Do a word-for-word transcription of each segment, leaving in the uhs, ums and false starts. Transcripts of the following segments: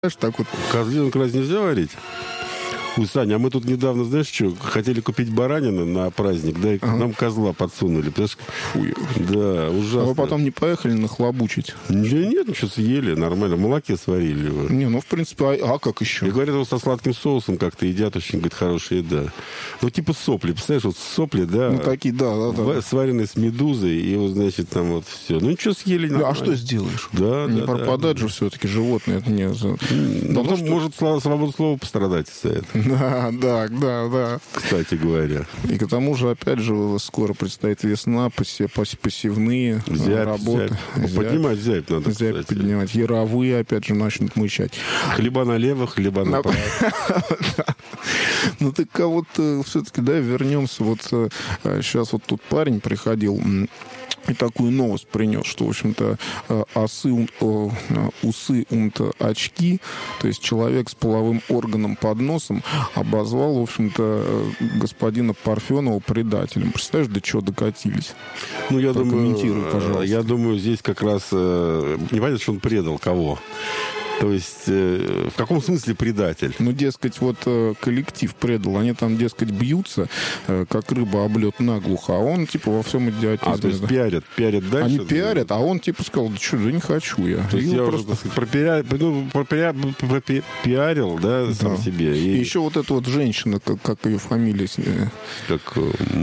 знаешь, так вот. Козленок разве нельзя варить? Ой, Саня, а мы тут недавно, знаешь, что, хотели купить баранину на праздник, да, и ага. нам козла подсунули. Фу, да, ужасно. А вы потом не поехали нахлобучить? Да нет, ну что, съели, нормально, в молоке сварили его. Не, ну, в принципе, а, а как еще? И говорят, его со сладким соусом как-то едят, очень, говорит, хорошая еда. Ну, типа сопли, представляешь, вот сопли, да. Ну, такие, да, да, да. В, сваренные с медузой, и вот, значит, там вот все. Ну, ничего, съели нормально. Да, а что сделаешь? Да, не да, пропадать да, же да. все-таки животные. Это не... Ну, потом что... может свобода слова пострадать из-за этого. Да, да, да, да. Кстати говоря. И к тому же, опять же, скоро предстоит весна, посевные зябь, работы. Зябь. Поднимать зябь надо, зябь кстати. поднимать. Яровые, опять же, начнут мычать. Хлеба налево, хлеба направо. Ну, так а вот все-таки, да, вернемся. Вот сейчас вот тут парень приходил и такую новость принес, что, в общем-то, осы, усы, умто, очки, то есть человек с половым органом под носом обозвал, в общем-то, господина Парфенова предателем. Представляешь, до чего докатились? Ну, я думаю, пожалуйста. Я думаю, здесь как раз не понятно, что он предал кого. То есть, э, в каком смысле предатель? Ну, дескать, вот э, коллектив предал. Они там, дескать, бьются, э, как рыба об лед наглухо, а он, типа, во всем идиотизме. А, то есть, да. пиарят, пиарят дальше? Они пиарят, а он, типа, сказал, да что, да не хочу я. То есть, и я просто... уже, так сказать, пропиарил, ну, пропиарил, пропиарил, да, да, сам себе. И... и еще вот эта вот женщина, как, как ее фамилия... Как...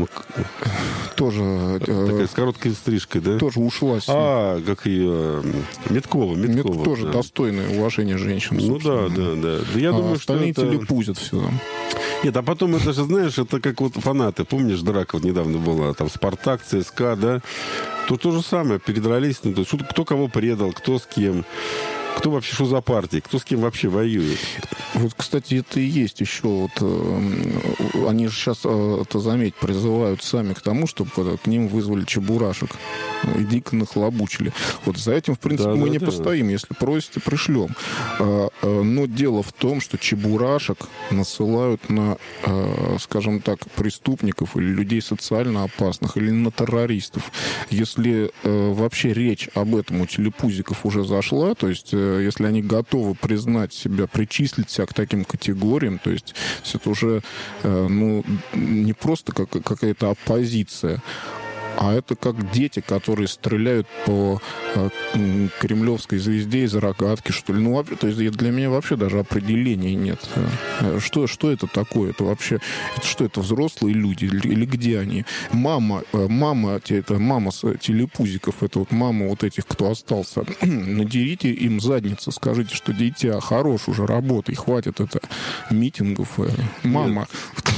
Тоже... Такая с короткой стрижкой, да? Тоже ушла с ним. А, как ее... Меткова, Меткова. Мет... Тоже да. достойная уважение женщин. Ну да, да, да. Да я а думаю, остальные что это... телепузят все там. Нет, а потом это же, знаешь, это как вот фанаты. Помнишь, драка вот недавно была, там, Спартак, ЦСКА, да? Тут то же самое, передрались. Ну, то есть, кто кого предал, кто с кем. Кто вообще, что за партия, кто с кем вообще воюет? Вот, кстати, это и есть еще. Вот, э, они же сейчас, э, это заметь, призывают сами к тому, чтобы э, к ним вызвали чебурашек. И дико нахлобучили. Вот за этим, в принципе, да, мы да, не да. постоим. Если просите, пришлем. Э, э, но дело в том, что чебурашек насылают на, э, скажем так, преступников или людей социально опасных, или на террористов. Если э, вообще речь об этом у телепузиков уже зашла, то есть если они готовы признать себя, причислить себя к таким категориям, то есть это уже ну, не просто как, какая-то оппозиция, а это как дети, которые стреляют по э, кремлевской звезде из рогатки, что ли. Ну, то есть для меня вообще даже определения нет. Что, что это такое? Это вообще... Это что, это взрослые люди? Или, или где они? Мама, мама, это мама телепузиков, это вот мама вот этих, кто остался. Надерите им задницу, скажите, что дитя, хорош уже, работай, хватит это митингов. Мама...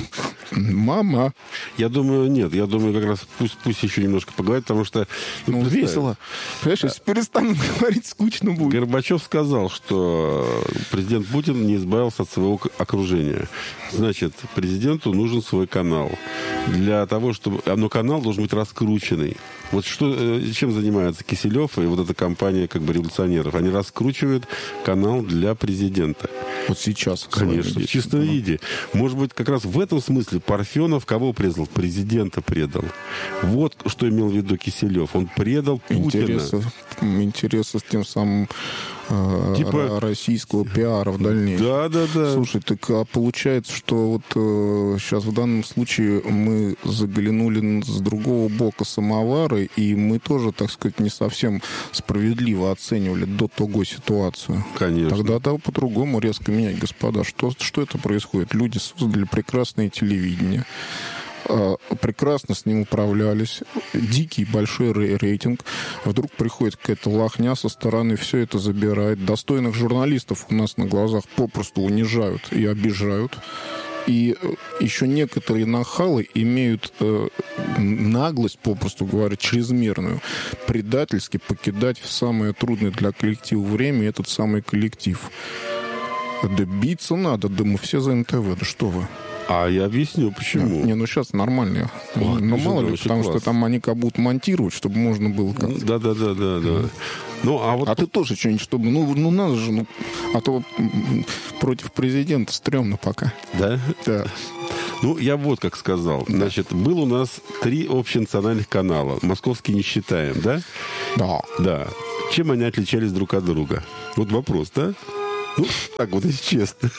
Мама. Я думаю, нет. Я думаю, как раз пусть, пусть еще немножко поговорит, потому что... Ну, весело. Понимаешь, если перестанут говорить, скучно будет. Горбачев сказал, что президент Путин не избавился от своего окружения. Значит, президенту нужен свой канал. Для того, чтобы... Но канал должен быть раскрученный. Вот что, чем занимается Киселев и вот эта компания как бы революционеров? Они раскручивают канал для президента. Вот сейчас. Конечно, в чистом виде. Может быть, как раз в этом смысле Парфенов кого предал? Президента предал. Вот что имел в виду Киселев. Он предал Путина. Интересы, интересы с тем самым э, типа российского пиара в дальнейшем. Да, да, да. Слушай, так а получается, что вот э, сейчас в данном случае мы заглянули с другого бока самовара, и мы тоже, так сказать, не совсем справедливо оценивали до того ситуацию. Конечно. Тогда да, по-другому резко менять, господа. Что, что это происходит? Люди создали прекрасное телевидение, прекрасно с ним управлялись, дикий большой рейтинг, вдруг приходит какая-то лохня со стороны, все это забирает. Достойных журналистов у нас на глазах попросту унижают и обижают. И еще некоторые нахалы имеют э, наглость, попросту говоря, чрезмерную, предательски покидать в самое трудное для коллектива время этот самый коллектив. Да биться надо, да мы все за эн тэ вэ, да что вы. А я объясню, почему. Не, ну сейчас нормально. О, ну, мало ли, потому класс. Что там они как будут монтировать, чтобы можно было как-то... Да, да, да, да, да. Ну, а вот... А ты тоже что-нибудь, чтобы... Ну, ну надо же, ну... А то против президента стрёмно пока. Да? Да. Ну, я вот как сказал. Да. Значит, был у нас три общенациональных канала. Московский не считаем, да? Да. Да. Чем они отличались друг от друга? Вот вопрос, да? Ну, так вот, если честно.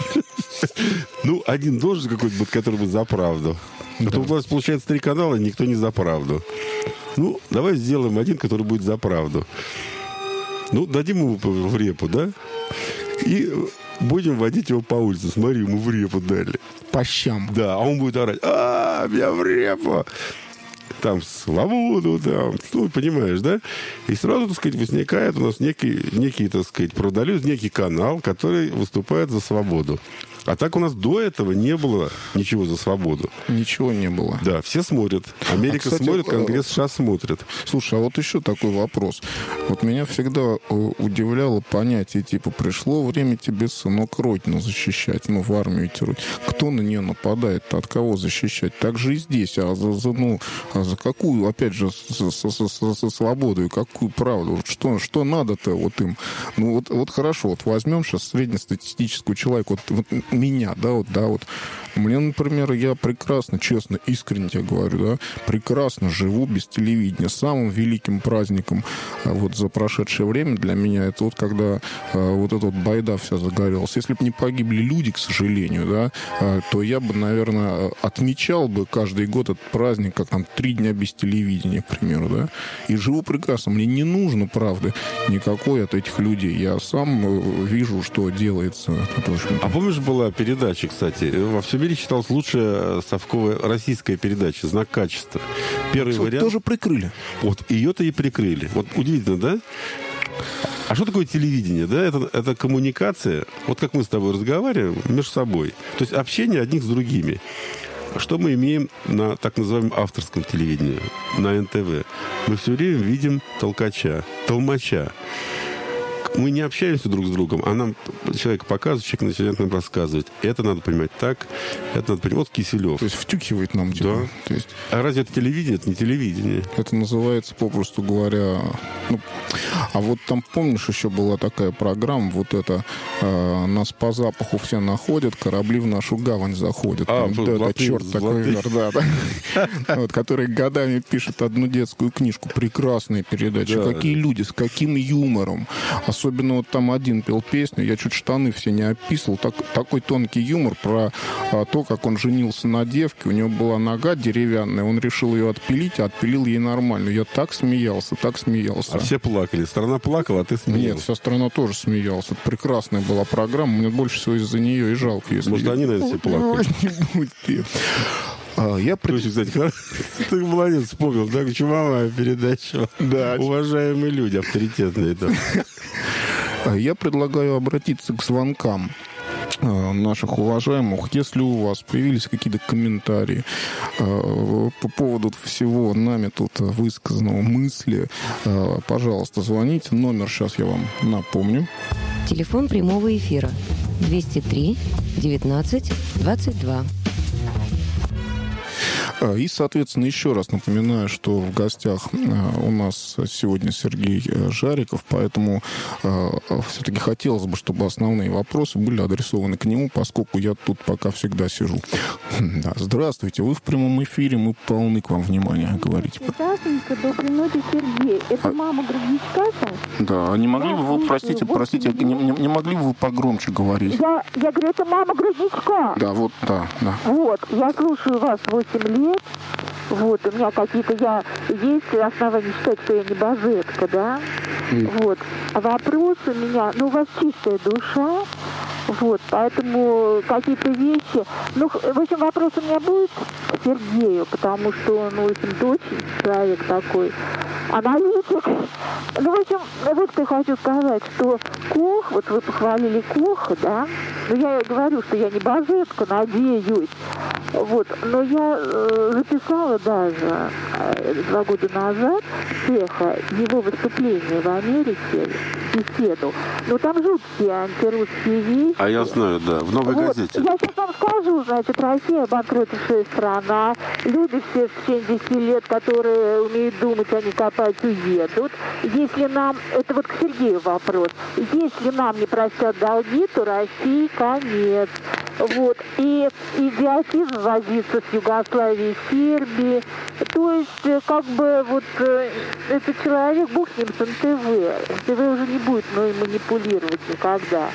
Ну, один должен какой-то быть, который будет за правду. А то у нас получается три канала, никто не за правду. Ну, давай сделаем один, который будет за правду. Ну, дадим ему в репу, да? И будем водить его по улице. Смотри, ему в репу дали. По щам. Да, а он будет орать: а, меня в репу. Там свободу, там, ну, понимаешь, да? И сразу, так сказать, возникает у нас некий, некий, так сказать, правдолюб, некий канал, который выступает за свободу. А так у нас до этого не было ничего за свободу. Ничего не было. Да, все смотрят. Америка а, кстати, смотрит, Конгресс США смотрит. Слушай, а вот еще такой вопрос. Вот меня всегда удивляло понятие, типа, пришло время тебе, сынок, родину защищать, ну, в армию идти. Кто на нее нападает? От кого защищать? Так же и здесь. А за, за, ну, а за какую, опять же, со, со, со, со свободу и какую правду? Вот что, что надо-то вот им? Ну, вот, вот хорошо, вот возьмем сейчас среднестатистического человека, вот, вот меня, да, вот, да, вот. Мне, например, я прекрасно, честно, искренне тебе говорю, да, прекрасно живу без телевидения. Самым великим праздником вот за прошедшее время для меня это вот когда а, вот эта вот байда вся загорелась. Если бы не погибли люди, к сожалению, да, а, то я бы, наверное, отмечал бы каждый год этот праздник, как там три дня без телевидения, к примеру, да, и живу прекрасно. Мне не нужно, правда, никакой от этих людей. Я сам вижу, что делается. А помнишь, была передача, кстати, во всем мире считалась лучшая совковая российская передача «Знак качества». Первый вот вариант... Тоже прикрыли. Вот, ее-то и прикрыли. Вот удивительно, да? А что такое телевидение, да? Это, это коммуникация, вот как мы с тобой разговариваем между собой. То есть общение одних с другими. Что мы имеем на так называемом авторском телевидении, на эн тэ вэ? Мы все время видим толкача, толмача. Мы не общаемся друг с другом, а нам человек показывает, человек начинает нам рассказывать. Это надо понимать так, это надо понимать. Вот Киселев. То есть втюхивает нам, типа. Да. То есть... А разве это телевидение? Это не телевидение. Это называется, попросту говоря... Ну, а вот там, помнишь, еще была такая программа, вот это э, «Нас по запаху все находят, корабли в нашу гавань заходят». А, там, вот, да, золотые, это черт такой, да, да. Который годами пишет одну детскую книжку. Прекрасная передача. Какие люди, с каким юмором. Особенно вот там один пел песню, я чуть штаны все не описывал. Так, такой тонкий юмор про а, то, как он женился на девке. У него была нога деревянная, он решил ее отпилить, а отпилил ей нормально. Я так смеялся, так смеялся. А все плакали. Страна плакала, а ты смеялся. Нет, вся страна тоже смеялась. Это прекрасная была программа. Мне больше всего из-за нее и жалко. Если... Может, они, наверное, все плакали. А, я пред... Точно, кстати, ты молодец, вспомнил, да, чумовая передача. Да. Уважаемые люди, авторитетные. Да. Я предлагаю обратиться к звонкам наших уважаемых. Если у вас появились какие-то комментарии э, по поводу всего нами тут высказанного мысли, э, пожалуйста, звоните. Номер сейчас я вам напомню. Телефон прямого эфира двести три девятнадцать двадцать два. И, соответственно, еще раз напоминаю, что в гостях у нас сегодня Сергей Жариков, поэтому все-таки хотелось бы, чтобы основные вопросы были адресованы к нему, поскольку я тут пока всегда сижу. Да, здравствуйте, вы в прямом эфире, мы полны к вам внимания, говорите. Здравствуйте, доброй ночи, Сергей. Это а... мама Грудничка? Да, не могли бы вы, простите, простите, не, не, не могли бы вы погромче говорить? Я, я говорю, это мама Грудничка. Да, вот, да, да. Вот, я слушаю вас восемь лет. Вот, у меня какие-то, я, есть основания считать, что я не божетка, да? Mm. Вот. А вопрос у меня, ну, у вас чистая душа, вот, поэтому какие-то вещи... Ну, в общем, вопрос у меня будет к Сергею, потому что он, в общем, очень человек такой, аналитик. Ну, в общем, вот что я хочу сказать, что Кох, вот вы похвалили Коха, да? Ну, я говорю, что я не божетка, надеюсь. Вот, но я э, записала даже э, два года назад Чеха его выступление в Америке, беседу. Но там жуткие антирусские вещи. А я знаю, да, в «Новой вот. газете». Я сейчас вам скажу, значит, Россия обанкротившая страна, люди все в семьдесят лет, которые умеют думать, они копать, уедут. Если нам, это вот к Сергею вопрос, если нам не простят долги, то России конец. Вот, и идиотизм возиться с Югославией, Сербией. То есть, как бы, вот, этот человек, бог с ним, с эн тэ вэ. эн тэ вэ уже не будет, но и манипулировать никогда.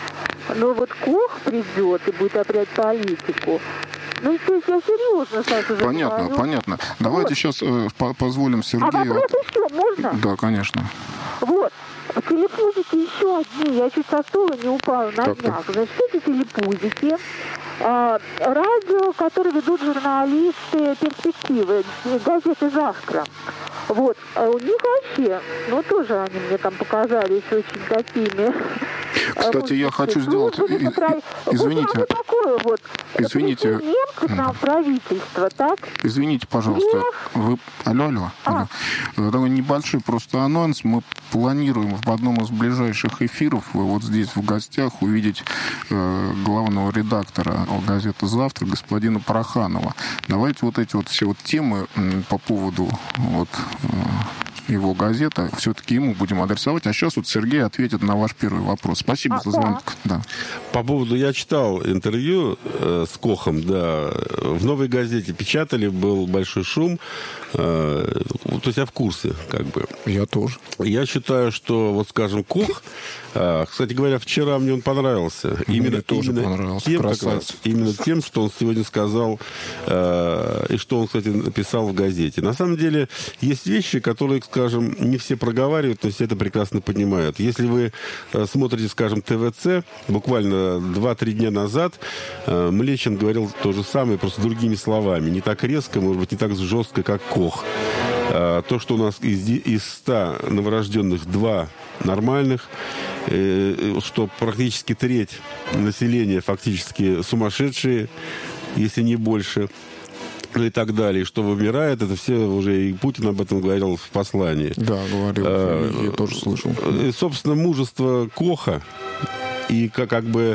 Но вот Кох придет и будет опять политику. Ну, то есть я серьезно, Саша, Понятно, говорю. понятно. Давайте Вот. сейчас э, по- позволим Сергею... А вопрос еще можно? Да, конечно. Вот. Телепузики еще одни. Я чуть со стула не упала на Так, днях. Значит, эти телепузики, а, радио, которые ведут журналисты «Перспективы», газеты «Завтра». Вот. А у них вообще, ну, тоже они мне там показались очень такими... Кстати, я хочу сделать... и- и- Извините. Вот такое вот. Извините. Пришли немцы к нам в правительство, так? Извините, пожалуйста, Нет. вы... Алло, алло. А. алло. Такой небольшой просто анонс. Мы планируем в одном из ближайших эфиров вот здесь в гостях увидеть э, главного редактора газеты «Завтра» господина Проханова. Давайте вот эти вот все вот темы м, по поводу вот, э, его газеты все-таки ему будем адресовать. А сейчас вот Сергей ответит на ваш первый вопрос. Спасибо А, за звонок. Да. По поводу, я читал интервью э, с Кохом, да, в «Новой газете» печатали, был большой шум, э, то есть я в курсе, как бы. Я тоже. Я считаю, что, вот скажем, Кох, э, кстати говоря, вчера мне он понравился. Мне Именно, тоже именно понравился. Тем, как Красавец. раз, именно тем, что он сегодня сказал, э, и что он, кстати, написал в газете. На самом деле, есть вещи, которые, скажем, не все проговаривают, то есть это прекрасно понимают. Если вы э, смотрите, скажем, ТВЦ, буквально два-три дня назад э, Млечин говорил то же самое, просто другими словами. Не так резко, может быть, не так жестко, как Кох. Э, то, что у нас из, из ста новорожденных два нормальных, э, что практически треть населения фактически сумасшедшие, если не больше, и так далее, и что вымирает, это все уже, и Путин об этом говорил в послании. Да, говорил, А, я тоже слышал. И, собственно, мужество Коха и как, как бы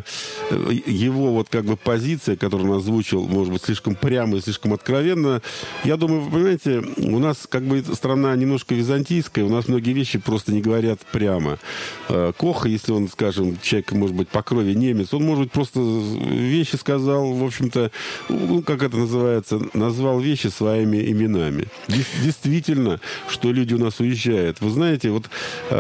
его вот как бы позиция, которую он озвучил, может быть, слишком прямо и слишком откровенно, я думаю, вы понимаете, у нас как бы страна немножко византийская, у нас многие вещи просто не говорят прямо. Коха, если он, скажем, человек, может быть, по крови немец, он, может быть, просто вещи сказал, в общем-то, ну, как это называется, назвал вещи своими именами. Действительно, что люди у нас уезжают. Вы знаете, вот,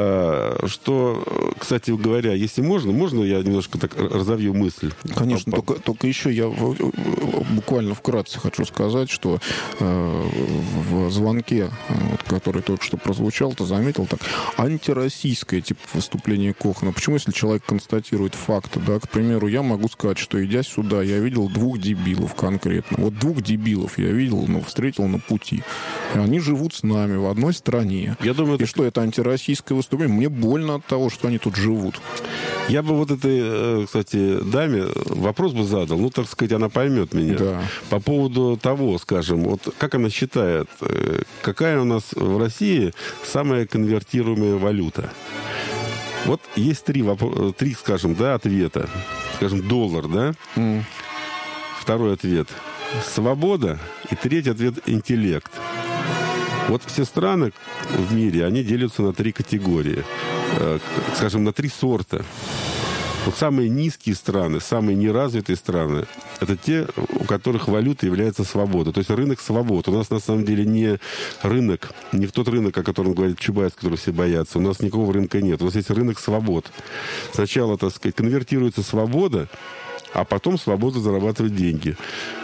что, кстати говоря, если можно, можно я немножко так разовью мысль? Конечно, только, только еще я буквально вкратце хочу сказать, что э, в звонке, вот, который только что прозвучал, ты заметил, так, антироссийское типа выступление Коха. Но почему, если человек констатирует факты, да, к примеру, я могу сказать, что, идя сюда, я видел двух дебилов конкретно. Вот двух дебилов я видел, ну, встретил на пути. И они живут с нами в одной стране. Я думаю, и это... что, это антироссийское выступление? Мне больно от того, что они тут живут. Я бы вот этой, кстати, даме вопрос бы задал, ну, так сказать, она поймет меня. Да. По поводу того, скажем, вот как она считает, какая у нас в России самая конвертируемая валюта? Вот есть три, вопро- три скажем, да, ответа. Скажем, доллар, да? Mm. Второй ответ – свобода. И третий ответ – интеллект. Вот все страны в мире, они делятся на три категории. Скажем, на три сорта. Вот самые низкие страны, самые неразвитые страны, это те, у которых валюта является свобода. То есть рынок свобод. У нас на самом деле не рынок, не в тот рынок, о котором говорит Чубайс, который все боятся. У нас никакого рынка нет. У нас есть рынок свобод. Сначала, так сказать, конвертируется свобода, а потом свобода зарабатывать деньги.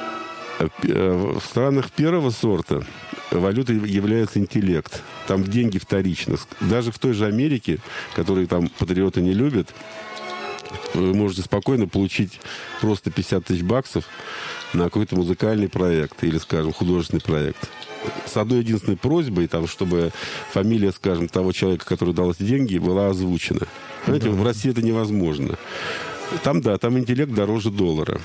В странах первого сорта валютой является интеллект. Там деньги вторично. Даже в той же Америке, которую там патриоты не любят, вы можете спокойно получить просто пятьдесят тысяч баксов на какой-то музыкальный проект или, скажем, художественный проект. С одной единственной просьбой, там, чтобы фамилия, скажем, того человека, который дал эти деньги, была озвучена. Знаете, да. В России это невозможно. Там, да, там интеллект дороже доллара.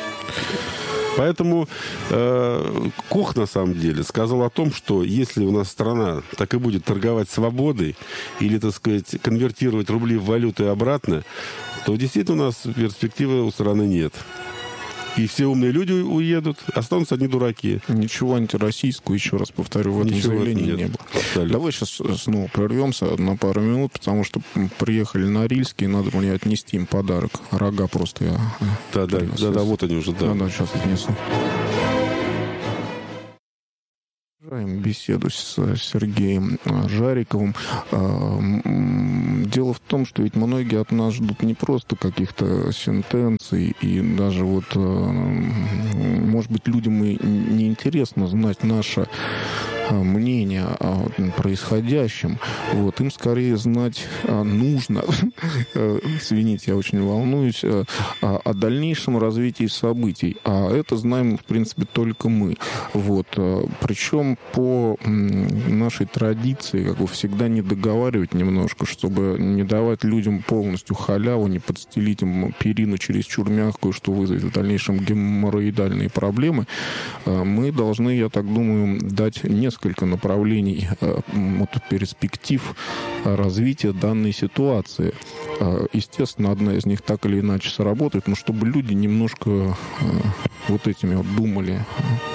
Поэтому э, Кох, на самом деле, сказал о том, что если у нас страна так и будет торговать свободой или, так сказать, конвертировать рубли в валюту и обратно, то действительно у нас перспективы у страны нет. И все умные люди уедут, останутся одни дураки. Ничего антироссийского, еще раз повторю, в этом Ничего заявлении нет. не было. Абсолютно. Давай сейчас снова прервемся на пару минут, потому что приехали на Рильский, надо мне отнести им подарок. Рога просто я... Да, да, да, да, вот они уже, да. Да, да, сейчас отнесу. Беседу с Сергеем Жариковым. Дело в том, что ведь многие от нас ждут не просто каких-то сентенций, и даже вот, может быть, людям и неинтересно знать наше мнение о происходящем. Вот. Им скорее знать нужно, извините, я очень волнуюсь, о дальнейшем развитии событий. А это знаем, в принципе, только мы. Вот. Причем по нашей традиции, как бы всегда не договаривать немножко, чтобы не давать людям полностью халяву, не подстелить им перину чересчур мягкую, что вызовет в дальнейшем геморроидальные проблемы, мы должны, я так думаю, дать несколько направлений, вот, перспектив развития данной ситуации. Естественно, одна из них так или иначе сработает, но чтобы люди немножко вот этими вот думали.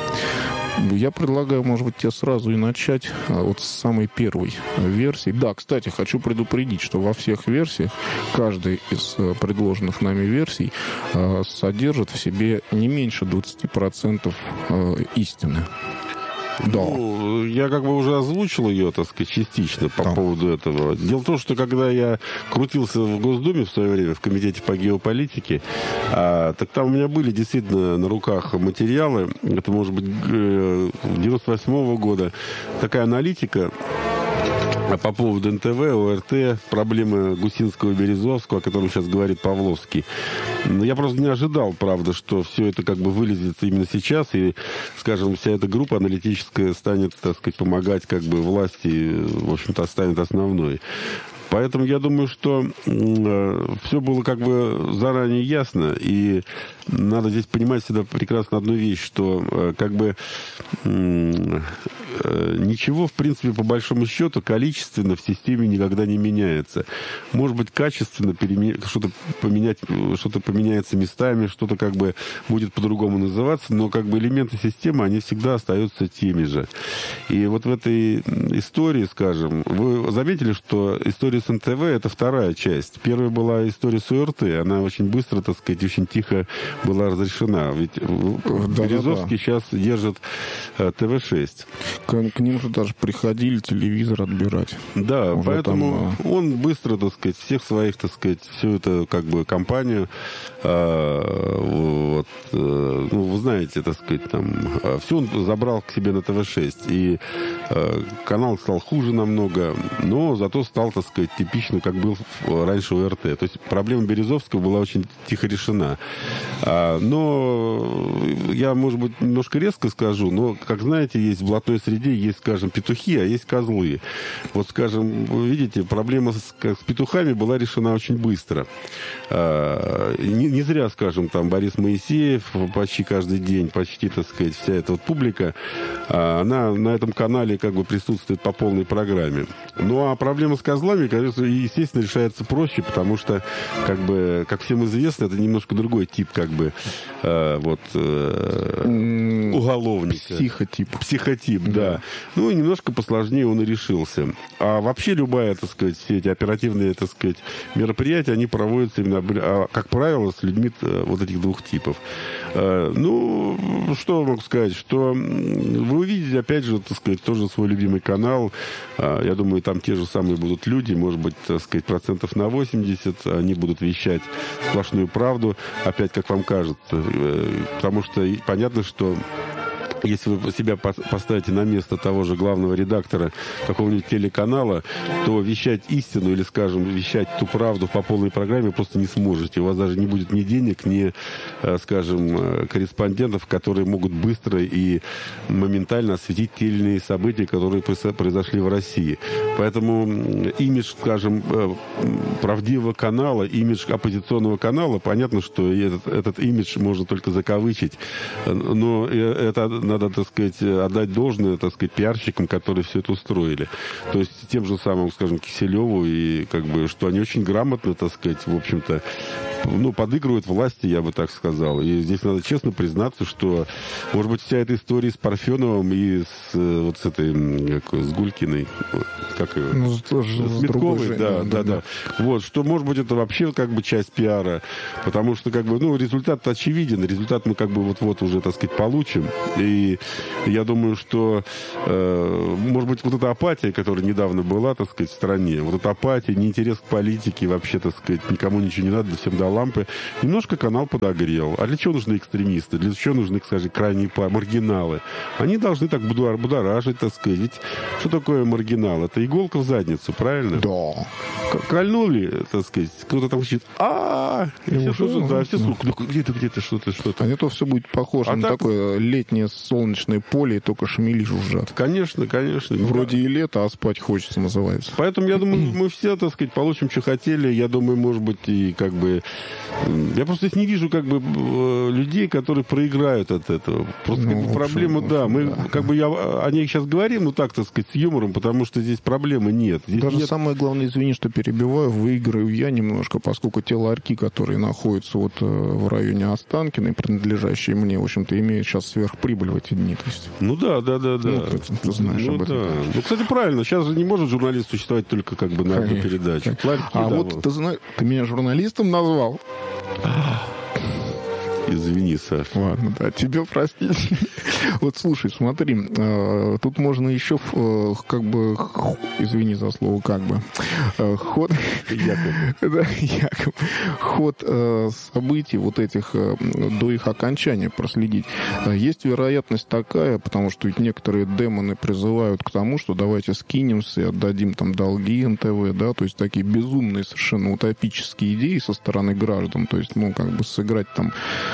Я предлагаю, может быть, тебе сразу и начать вот с самой первой версии. Да, кстати, хочу предупредить, что во всех версиях, каждая из предложенных нами версий содержит в себе не меньше двадцати процентов истины. Да. Ну, я как бы уже озвучил ее, так сказать, частично по да. поводу этого. Дело в том, что когда я крутился в Госдуме в свое время, в Комитете по геополитике, а, так там у меня были действительно на руках материалы, это, может быть, девяносто восьмого года, такая аналитика по поводу эн тэ вэ, о эр тэ, проблемы Гусинского и Березовского, о котором сейчас говорит Павловский. Я просто не ожидал, правда, что все это как бы вылезет именно сейчас, и, скажем, вся эта группа аналитическая станет, так сказать, помогать как бы власти, в общем-то, станет основной. Поэтому я думаю, что э, все было как бы заранее ясно, и надо здесь понимать всегда прекрасно одну вещь, что э, как бы э, э, ничего, в принципе, по большому счету, количественно в системе никогда не меняется. Может быть, качественно переме... что-то поменять, что-то поменяется местами, что-то как бы будет по-другому называться, но как бы элементы системы, они всегда остаются теми же. И вот в этой истории, скажем, вы заметили, что история с эн тэ вэ — это вторая часть. Первая была история с о эр тэ. Она очень быстро, так сказать, очень тихо была разрешена. Ведь да, Березовский да, да. сейчас держит тэ вэ шесть. К, к ним же даже приходили телевизор отбирать. Да, уже поэтому там... он быстро, так сказать, всех своих, так сказать, всю эту как бы компанию, а, вот, а, ну, вы знаете, так сказать, там, а, все он забрал к себе на тэ вэ шесть. И а, канал стал хуже намного, но зато стал, так сказать, типично, как был раньше о эр тэ. То есть проблема Березовского была очень тихо решена. А, но я, может быть, немножко резко скажу, но, как знаете, есть в блатной среде, есть, скажем, петухи, а есть козлы. Вот, скажем, вы видите, проблема с, как, с петухами была решена очень быстро. А, не, не зря, скажем, там Борис Моисеев почти каждый день, почти, так сказать, вся эта вот публика, а, она на этом канале как бы присутствует по полной программе. Ну, а проблема с козлами, конечно, естественно, решается проще, потому что, как бы, как всем известно, это немножко другой тип, как бы, э, вот, э, уголовника. Психотип. Психотип, да. да. Ну, и немножко посложнее он и решился. А вообще любая, так сказать, все эти оперативные, так сказать, мероприятия, они проводятся именно, как правило, с людьми вот этих двух типов. Э, ну, что могу сказать, что вы увидите, опять же, так сказать, тоже свой любимый канал. Э, я думаю, там те же самые будут люди, может быть, так сказать, процентов на восемьдесят, они будут вещать сплошную правду, опять, как вам кажется. Потому что понятно, что если вы себя поставите на место того же главного редактора какого-нибудь телеканала, то вещать истину или, скажем, вещать ту правду по полной программе просто не сможете. У вас даже не будет ни денег, ни, скажем, корреспондентов, которые могут быстро и моментально осветить те или иные события, которые произошли в России. Поэтому имидж, скажем, правдивого канала, имидж оппозиционного канала, понятно, что этот, этот имидж можно только закавычить, но это надо, так сказать, отдать должное, так сказать, пиарщикам, которые все это устроили. То есть тем же самым, скажем, Киселеву, и как бы, что они очень грамотно, так сказать, в общем-то, ну, подыгрывают власти, я бы так сказал. И здесь надо честно признаться, что, может быть, вся эта история с Парфеновым и с, вот с этой, как, с Гулькиной, как ее? Ну, тоже с Метковой, да, да, да, да. Вот, что, может быть, это вообще как бы часть пиара, потому что, как бы, ну, результат очевиден, результат мы как бы вот-вот уже, так сказать, получим. И я думаю, что, э, может быть, вот эта апатия, которая недавно была, так сказать, в стране, вот эта апатия, неинтерес к политике, вообще, так сказать, никому ничего не надо, всем до лампы, немножко канал подогрел. А для чего нужны экстремисты? Для чего нужны, кстати, крайние маргиналы? Они должны так будоражить, так сказать. Ведь что такое маргинал? Это иголка в задницу, правильно? Да. Кольнули, так сказать, кто-то там кричит, а все слушают, да, все слушают, где-то, где-то, что-то, что-то. А не то все будет похоже на такое летнее солнечное поле, и только шмели жужжат. Конечно, конечно. Вроде и лето, а спать хочется, называется. Поэтому, я думаю, мы все, так сказать, получим, что хотели. Я думаю, может быть, и как бы... Я просто здесь не вижу, как бы, людей, которые проиграют от этого. Просто, ну, как бы, проблема, общем, да. Мы, да. как бы, я о ней сейчас говорим, ну, так, так сказать, с юмором, потому что здесь проблемы нет. Здесь Даже нет... самое главное, извини, что перебиваю, выиграю я немножко, поскольку те ларьки, которые находятся вот в районе Останкиной, принадлежащие мне, в общем-то, имеют сейчас сверхприбыль в эти дни. То есть... Ну, да, да, да, да. Ну, ты, ты знаешь ну, об этом. Да. Ну, кстати, правильно. Сейчас же не может журналист существовать только, как бы, на одну передачу. Ларьки, а да, вот, вот, ты знаешь, ты меня журналистом назвал? Извини, Саш. Ладно, да, тебе простить. Вот слушай, смотри, э, тут можно еще э, как бы, извини за слово, как бы, э, ход, да, якобы, ход э, событий вот этих э, до их окончания проследить. Есть вероятность такая, потому что ведь некоторые демоны призывают к тому, что давайте скинемся и отдадим там долги эн тэ вэ, да, то есть такие безумные совершенно утопические идеи со стороны граждан, то есть, ну, как бы сыграть там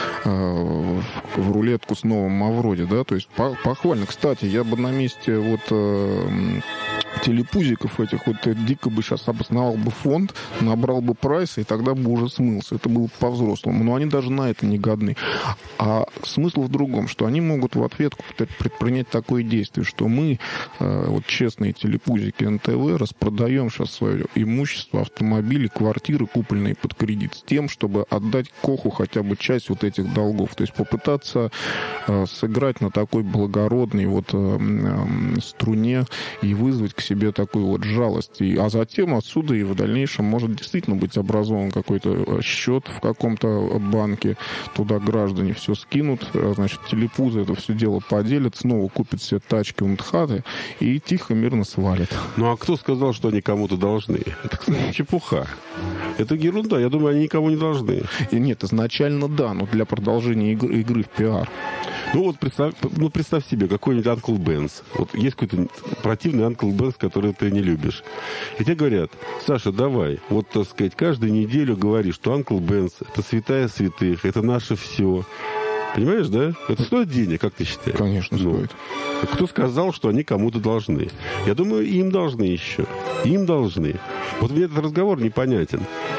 в, в рулетку с новым Мавроди, да, то есть похвально. Кстати, я бы на месте вот э, телепузиков этих вот дико бы сейчас обосновал бы фонд, набрал бы прайс, и тогда бы уже смылся. Это было бы по-взрослому. Но они даже на это не годны. А смысл в другом, что они могут в ответку предпринять такое действие, что мы, э, вот честные телепузики эн тэ вэ, распродаем сейчас свое имущество, автомобили, квартиры, купленные под кредит, с тем, чтобы отдать Коху хотя бы часть вот этих долгов. То есть попытаться э, сыграть на такой благородной вот э, э, струне и вызвать к себе такую вот жалость. И, а затем отсюда и в дальнейшем может действительно быть образован какой-то счет в каком-то банке. Туда граждане все скинут, значит, телепузы это все дело поделят, снова купят себе тачки, унтхаты и тихо, мирно свалят. Ну, а кто сказал, что они кому-то должны? Это, кстати, чепуха. Это ерунда. Я думаю, они никому не должны. И нет, изначально да, но для продолжения игры, игры в пиар. Ну, вот представь, ну, представь себе, какой-нибудь Uncle Ben's. Вот есть какой-то противный Uncle Ben's, который ты не любишь. И тебе говорят: Саша, давай, вот, так сказать, каждую неделю говори, что Uncle Ben's — это святая святых, это наше все. Понимаешь, да? Это стоит денег, как ты считаешь? Конечно, ну, стоит. Кто сказал, что они кому-то должны? Я думаю, им должны еще. Им должны. Вот мне этот разговор непонятен.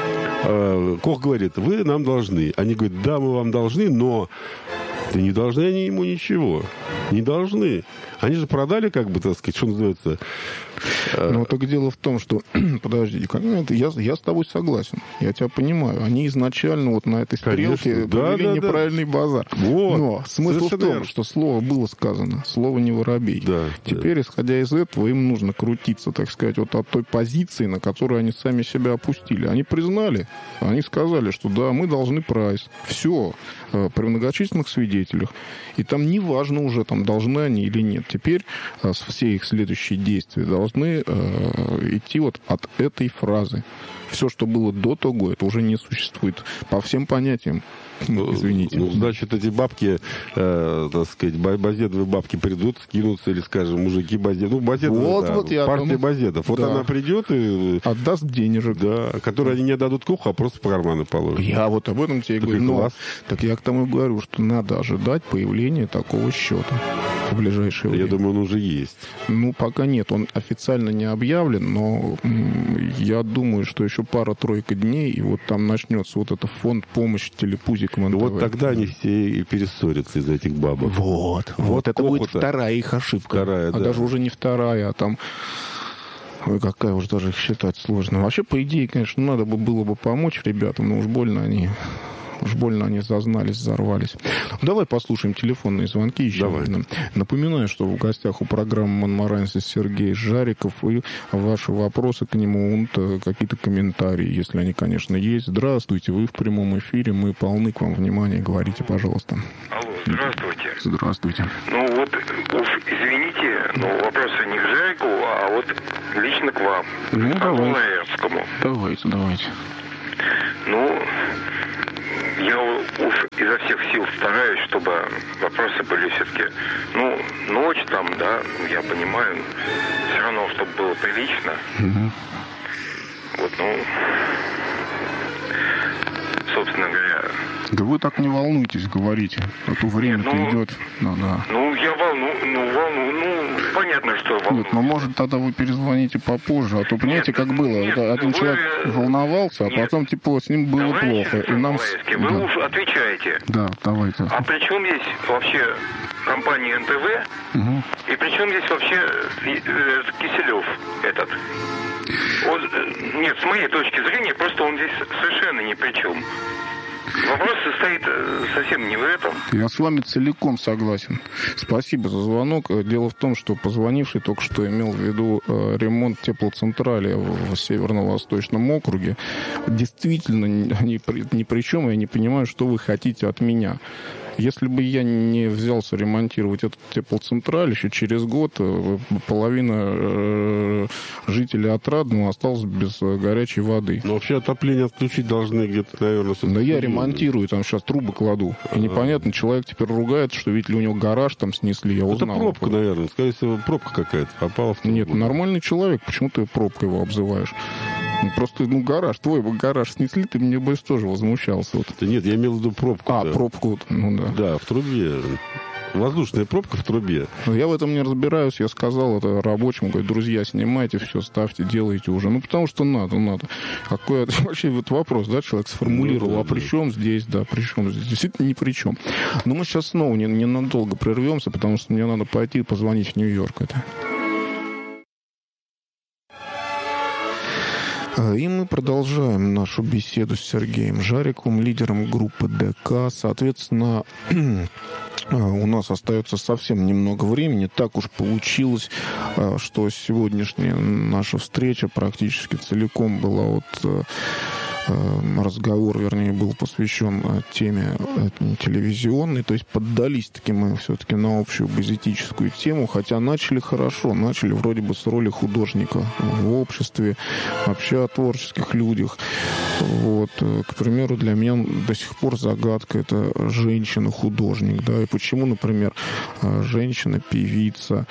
Кох говорит: вы нам должны. Они говорят: да, мы вам должны, но... Да не должны они ему ничего. Не должны. Они же продали, как бы, так сказать, что называется... Ну, так дело в том, что... Подожди, я, я с тобой согласен. Я тебя понимаю. Они изначально вот на этой стрелке да, провели да, неправильный да. базар. Вот. Но смысл в том, что слово было сказано. Слово не воробей. Да, Теперь, да. исходя из этого, им нужно крутиться, так сказать, вот от той позиции, на которую они сами себя опустили. Они признали, они сказали, что да, мы должны прайс. Все. При многочисленных свидетелях. И там не важно уже, там, должны они или нет. Теперь все их следующие действия должны э, идти вот от этой фразы. Все, что было до того, это уже не существует. По всем понятиям. Ну, извините. Ну, значит, эти бабки, э, так сказать, базедовые бабки придут, скинутся, или, скажем, мужики базедов. Ну, базедовые, вот, да, вот я партия думаю, базедов. Вот да. Она придет и... Отдаст денежек. Да, которые они не отдадут Коху, а просто по карману положат. Я вот об этом тебе и говорю. Но, так я к тому и говорю, что надо ожидать появления такого счета в ближайшее время. Я думаю, он уже есть. Ну, пока нет. Он официально не объявлен, но я думаю, что еще пара-тройка дней, и вот там начнется вот этот фонд помощи телепузикам эн тэ вэ. Вот тогда они все и перессорятся из-за этих бабок. Вот. Вот, вот это будет вторая их ошибка. Вторая, а да. даже уже не вторая, а там... Ой, какая уж даже их считать сложно. Вообще, по идее, конечно, надо бы было бы помочь ребятам, но уж больно они... Уж больно они зазнались, взорвались. Давай послушаем телефонные звонки еще. Давай. Напоминаю, что в гостях у программы «Монмаранец» Сергей Жариков, и ваши вопросы к нему, какие-то комментарии, если они, конечно, есть. Здравствуйте, вы в прямом эфире, мы полны к вам внимания. Говорите, пожалуйста. Алло, здравствуйте. Здравствуйте. Ну вот, уж извините, но вопросы не к Жарику, а вот лично к вам. Ну, давайте. Лаевскому. Давайте, давайте. Ну... Я уж изо всех сил стараюсь, чтобы вопросы были все-таки, ну, ночь там, да, я понимаю, все равно, чтобы было прилично. Угу. Вот, ну, собственно говоря... Да вы так не волнуйтесь, говорите. А то время-то ну, идет. Ну, да. Ну, я волну, ну, волну, ну, понятно, что волну. Нет, ну, может, тогда вы перезвоните попозже. А то, понимаете, нет, как было? Нет, Один вы... человек волновался, а нет. потом, типа, с ним было Товарищ плохо. И нам... Вы да. уж отвечаете. Да, давайте. А при чем здесь вообще компания эн тэ вэ? Угу. И при чем здесь вообще Киселев этот? Он, нет, с моей точки зрения, просто он здесь совершенно ни при чем. Вопрос состоит совсем не в этом. Я с вами целиком согласен. Спасибо за звонок. Дело в том, что позвонивший только что имел в виду э, ремонт теплоцентрали в Северно-Восточном округе. Действительно, ни при, ни при чем, я не понимаю, что вы хотите от меня. Если бы я не взялся ремонтировать этот теплоцентраль, еще через год половина э, жителей Отрадного осталась без горячей воды. Но вообще отопление отключить должны где-то, наверное... Но я ремонтирую, там сейчас трубы кладу. И непонятно, человек теперь ругается, что ведь ли у него гараж там снесли, я узнал. Это пробка, наверное. Скорее всего, пробка какая-то попала в трубу. Нет, нормальный человек, почему ты пробкой его обзываешь? Просто, ну, гараж, твой гараж снесли, ты мне бы тоже возмущался. Вот. Да нет, я имел в виду пробку. А, да. пробку, ну да. Да, в трубе. Воздушная пробка в трубе. Я в этом не разбираюсь, я сказал это рабочим, говорю, друзья, снимайте все, ставьте, делайте уже. Ну, потому что надо, надо. Какой это вообще вот вопрос, да, человек сформулировал, ну, да, а при чем здесь, да, при чем здесь? Действительно, ни при чем. Но мы сейчас снова ненадолго прервемся, потому что мне надо пойти позвонить в Нью-Йорк. Это. И мы продолжаем нашу беседу с Сергеем Жариковым, лидером группы ДК. Соответственно, у нас остается совсем немного времени. Так уж получилось, что сегодняшняя наша встреча практически целиком была от... разговор, вернее, был посвящен теме телевизионной, то есть поддались-таки мы все-таки на общую газетическую тему, хотя начали хорошо, начали вроде бы с роли художника в обществе, вообще о творческих людях. Вот. К примеру, для меня до сих пор загадка — это женщина-художник, да, и почему, например, женщина-певица,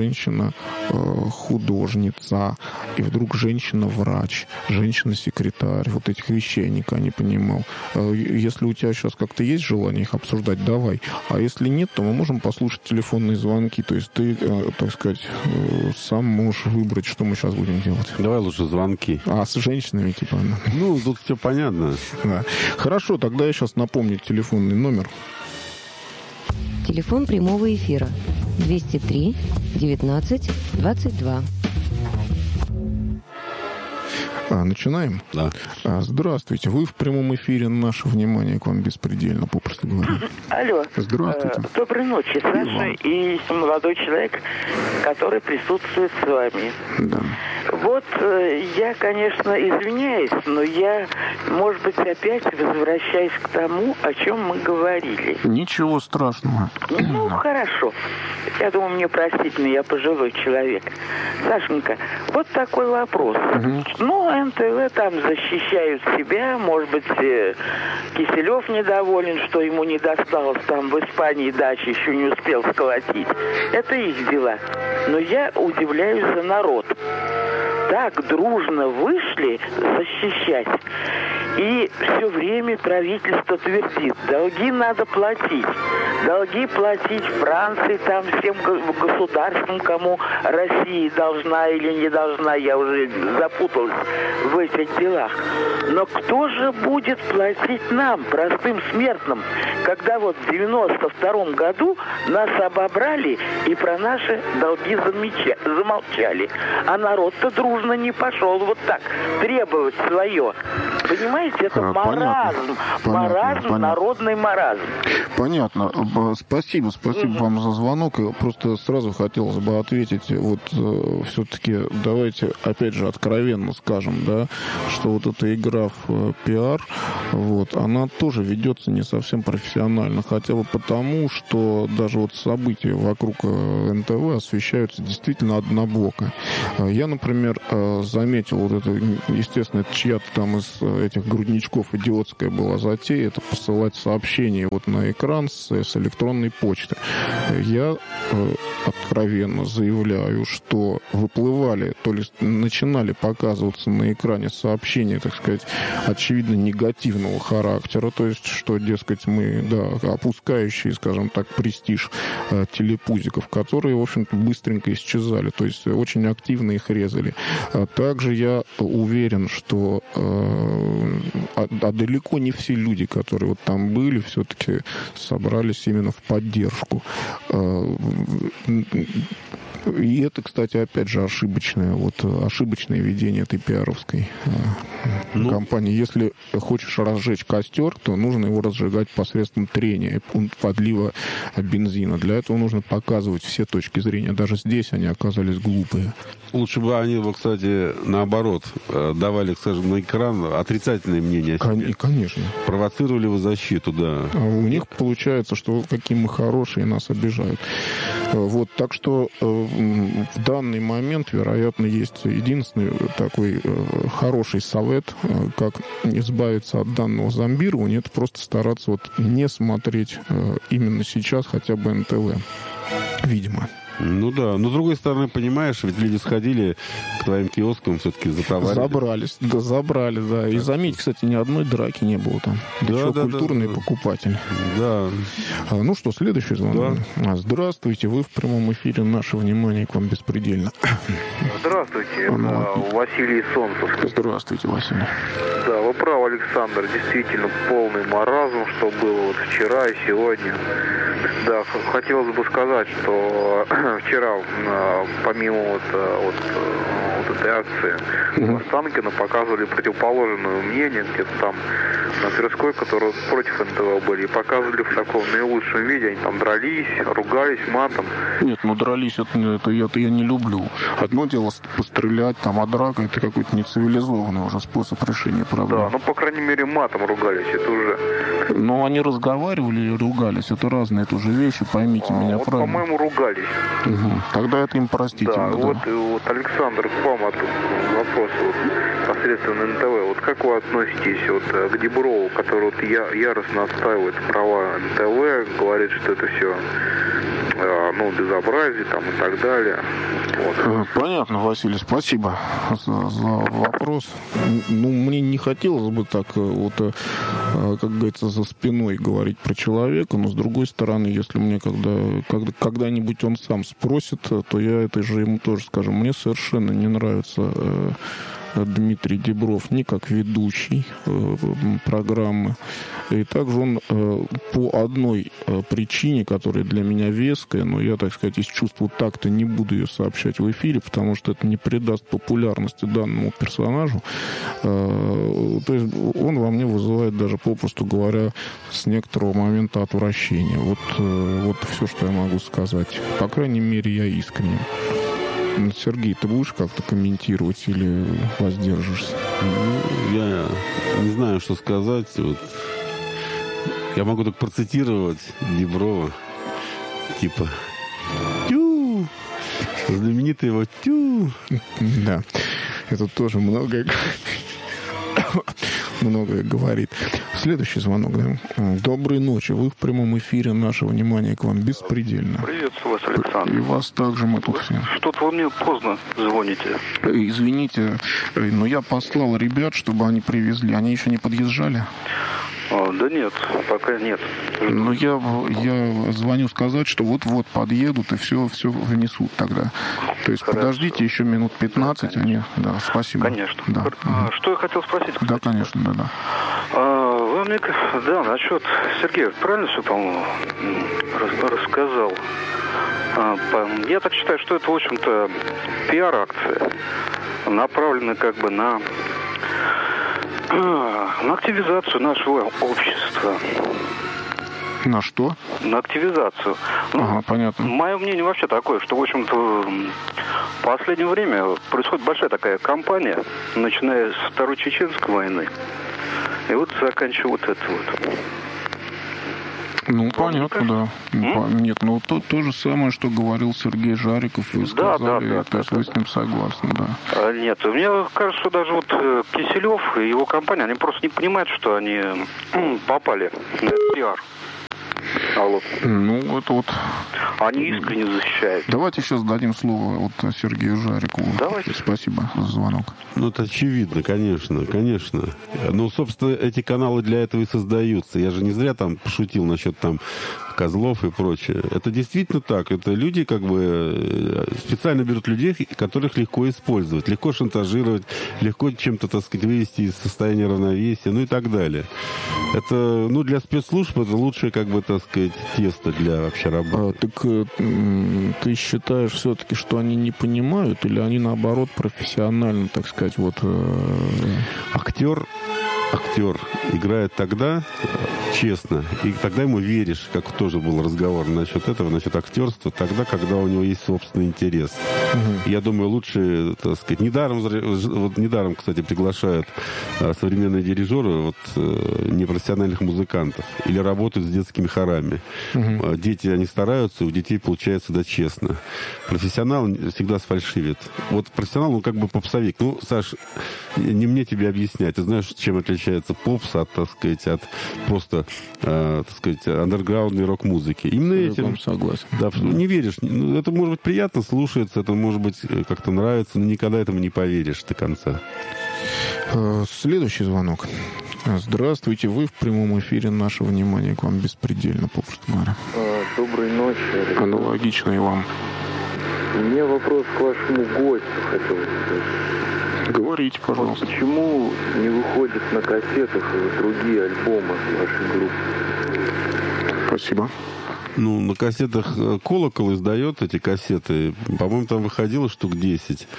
женщина-художница, и вдруг женщина-врач, женщина-секретарь, вот эти вещей я никогда не понимал. Если у тебя сейчас как-то есть желание их обсуждать, давай. А если нет, то мы можем послушать телефонные звонки. То есть ты, так сказать, сам можешь выбрать, что мы сейчас будем делать. Давай лучше звонки. А с женщинами, типа? Ну, тут все понятно. Да. Хорошо, тогда я сейчас напомню телефонный номер. Телефон прямого эфира двести три девятнадцать двадцать два. А, начинаем? Да. А, здравствуйте. Вы в прямом эфире. Наше внимание к вам беспредельно, попросту говоря. Алло. Здравствуйте. Э, доброй ночи, Саша и молодой человек, который присутствует с вами. Да. Вот э, я, конечно, извиняюсь, но я, может быть, опять возвращаюсь к тому, о чем мы говорили. Ничего страшного. Ну, хорошо. Я думаю, мне простительно, я пожилой человек. Сашенька, вот такой вопрос. Угу. Ну, эн тэ вэ там защищают себя, может быть, Киселев недоволен, что ему не досталось там в Испании дачи, еще не успел сколотить. Это их дела. Но я удивляюсь за народ. Так дружно вышли защищать. И все время правительство твердит, долги надо платить. Долги платить Франции, там всем государствам, кому Россия должна или не должна, я уже запуталась в этих делах. Но кто же будет платить нам, простым смертным, когда вот в девяносто втором году нас обобрали и про наши долги замеча- замолчали. А народ-то дружно не пошел вот так требовать свое. Понимаете, это а, маразм. Понятно, маразм, понятно. народный маразм. Понятно. Спасибо, спасибо угу. вам за звонок. Просто сразу хотелось бы ответить, вот э, все-таки давайте, опять же, откровенно скажем, да, что вот эта игра в э, пиар, вот, она тоже ведется не совсем профессионально, хотя бы потому, что даже вот события вокруг э, эн тэ вэ освещаются действительно однобоко. Я, например, э, заметил вот это, естественно, это чья-то там из этих грудничков идиотская была затея, это посылать сообщения вот на экран с, с электронной почты. Я э, откровенно заявляю, что выплывали, то есть начинали показываться на экране сообщения, так сказать, очевидно негативного характера, то есть, что, дескать, мы, да, опускающие, скажем так, престиж э, телепузиков, которые, в общем-то, быстренько исчезали, то есть очень активно их резали. А также я уверен, что э, а, а далеко не все люди, которые вот там были, все-таки собрались именно в поддержку. И это, кстати, опять же, ошибочное, вот, ошибочное ведение этой пиаровской ну, кампании. Если хочешь разжечь костер, то нужно его разжигать посредством трения, подлива бензина. Для этого нужно показывать все точки зрения. Даже здесь они оказались глупые. Лучше бы они, вот, кстати, наоборот, давали, скажем, на экран отрицательное мнение о себе. Конечно. Провоцировали в защиту, да. А у них получается, что какие мы хорошие, нас обижают. Вот, так что в данный момент, вероятно, есть единственный такой хороший совет, как избавиться от данного зомбирования, это просто стараться вот не смотреть именно сейчас хотя бы эн тэ вэ. Видимо. Ну да, но с другой стороны, понимаешь, ведь люди сходили к твоим киоскам все-таки за товарами. Забрались, да, забрали, да. И заметь, кстати, ни одной драки не было там. Да, еще да, культурный да, да. покупатель. Да. А, ну что, следующий звонок. Да. Здравствуйте, вы в прямом эфире. Наше внимание к вам беспредельно. Здравствуйте, ну, Василий Солнцев. Здравствуйте, Василий. Да, вы правы, Александр. Действительно полный маразм, что было вот вчера и сегодня. Да, хотелось бы сказать, что вчера, помимо вот, вот, вот этой акции, mm-hmm. Останкино показывали противоположное мнение, где-то там на Тверской, которые против эн тэ вэ были, и показывали в таком наилучшем виде. Они там дрались, ругались матом. Нет, ну дрались, это, это, это я не люблю. Одно дело пострелять, там, а драка, это какой-то нецивилизованный уже способ решения проблем. Да, ну, по крайней мере, матом ругались, это уже... Но они разговаривали и ругались, это разные тоже вещи, поймите а, меня вот, правильно. По-моему, ругались. Угу. Тогда это им простительно. Да, да. Вот, вот, Александр, к вам вопрос вот, посредством эн тэ вэ. Вот как вы относитесь вот, к Диброву, который вот, я, яростно отстаивает права эн тэ вэ, говорит, что это все э, ну, безобразие там, и так далее? Вот. Понятно, Василий, спасибо за, за вопрос. Ну, мне не хотелось бы так, вот, как говорится, за спиной говорить про человека, но с другой стороны, если мне когда, когда, когда-нибудь он сам спросит, то я это же ему тоже скажу. Мне совершенно не нравится э, Дмитрий Дибров ни как ведущий э, программы. И также он э, по одной э, причине, которая для меня веская, но я, так сказать, из чувства такта не буду ее сообщать в эфире, потому что это не придаст популярности данному персонажу. Э, то есть он во мне вызывает даже, попросту говоря, с некоторого момента отвращения. Вот, э, вот все, что я могу сказать. По крайней мере, я искренен. Сергей, ты будешь как-то комментировать или воздержишься? Ну, я не знаю, что сказать. Вот. Я могу только процитировать Диброва. Типа «Тю!» Знаменитый его «Тю!» Да, это тоже многое, многое говорит. Следующий звонок, да? Доброй ночи. Вы в прямом эфире. Наше внимание к вам беспредельно. Приветствую вас, Александр. И вас также мы тут все. Что-то вы мне поздно звоните. Извините, но я послал ребят, чтобы они привезли. Они еще не подъезжали? А, да нет, пока нет. Но я, я звоню сказать, что вот-вот подъедут и все, все внесут тогда. То есть Хорошо. Подождите еще минут пятнадцать. Да, они... да, спасибо. Конечно. Да. А, что я хотел спросить? Кстати? Да, конечно, да, да. А, вы мне, да, насчет Сергея, правильно все, по-моему, рассказал? А, по, я так считаю, что это, в общем-то, пиар-акция, направленная как бы на... на активизацию нашего общества. На что? На активизацию. Ну, ага, понятно. Мое мнение вообще такое, что, в общем-то, в последнее время происходит большая такая кампания, начиная с Второй Чеченской войны, и вот заканчивая вот это вот. Ну, понятно, да. М? Нет, ну то, то же самое, что говорил Сергей Жариков, и сказали, да, да, то есть да, вы да. с ним согласны, да. А, нет, мне кажется, что даже вот Киселев и его компания, они просто не понимают, что они попали на пиар. Алло. Ну, это вот... Они искренне защищают. Давайте сейчас дадим слово вот Сергею Жарикову. Давайте. Спасибо за звонок. Ну, это очевидно, конечно, конечно. Ну, собственно, эти каналы для этого и создаются. Я же не зря там пошутил насчет там Козлов и прочее. Это действительно так. Это люди как бы специально берут людей, которых легко использовать, легко шантажировать, легко чем-то, так сказать, вывести из состояния равновесия, ну и так далее. Это, ну, для спецслужб это лучшее, как бы, так сказать, тесто для вообще работы. А, так ты считаешь все-таки, что они не понимают, или они, наоборот, профессионально, так сказать, вот... Актер... Актер играет тогда честно, и тогда ему веришь, как тоже был разговор насчет этого, насчет актерства, тогда, когда у него есть собственный интерес. Угу. Я думаю, лучше, так сказать, недаром, вот недаром, кстати, приглашают а, современные дирижеры вот, а, непрофессиональных музыкантов или работают с детскими хорами. Угу. А, дети, они стараются, у детей получается, да, честно. Профессионал всегда сфальшивит. Вот профессионал, он как бы попсовик. Ну, Саш, не мне тебе объяснять. Ты знаешь, чем отличается попс от, так сказать, от просто, э, так сказать, андерграундной рок-музыки. Именно этим... согласен. Да, не веришь. Это может быть приятно слушается, это может быть как-то нравится, но никогда этому не поверишь до конца. Следующий звонок. Здравствуйте, вы в прямом эфире. Наше внимание к вам беспредельно, попросту говоря. Доброй ночи. Аналогично и вам. У меня вопрос к вашему гостю хотел задать. Говорите, пожалуйста. Вот почему не выходят на кассетах другие альбомы вашей группы? Спасибо. Ну, на кассетах «Колокол» издает эти кассеты. По-моему, там выходило штук десять.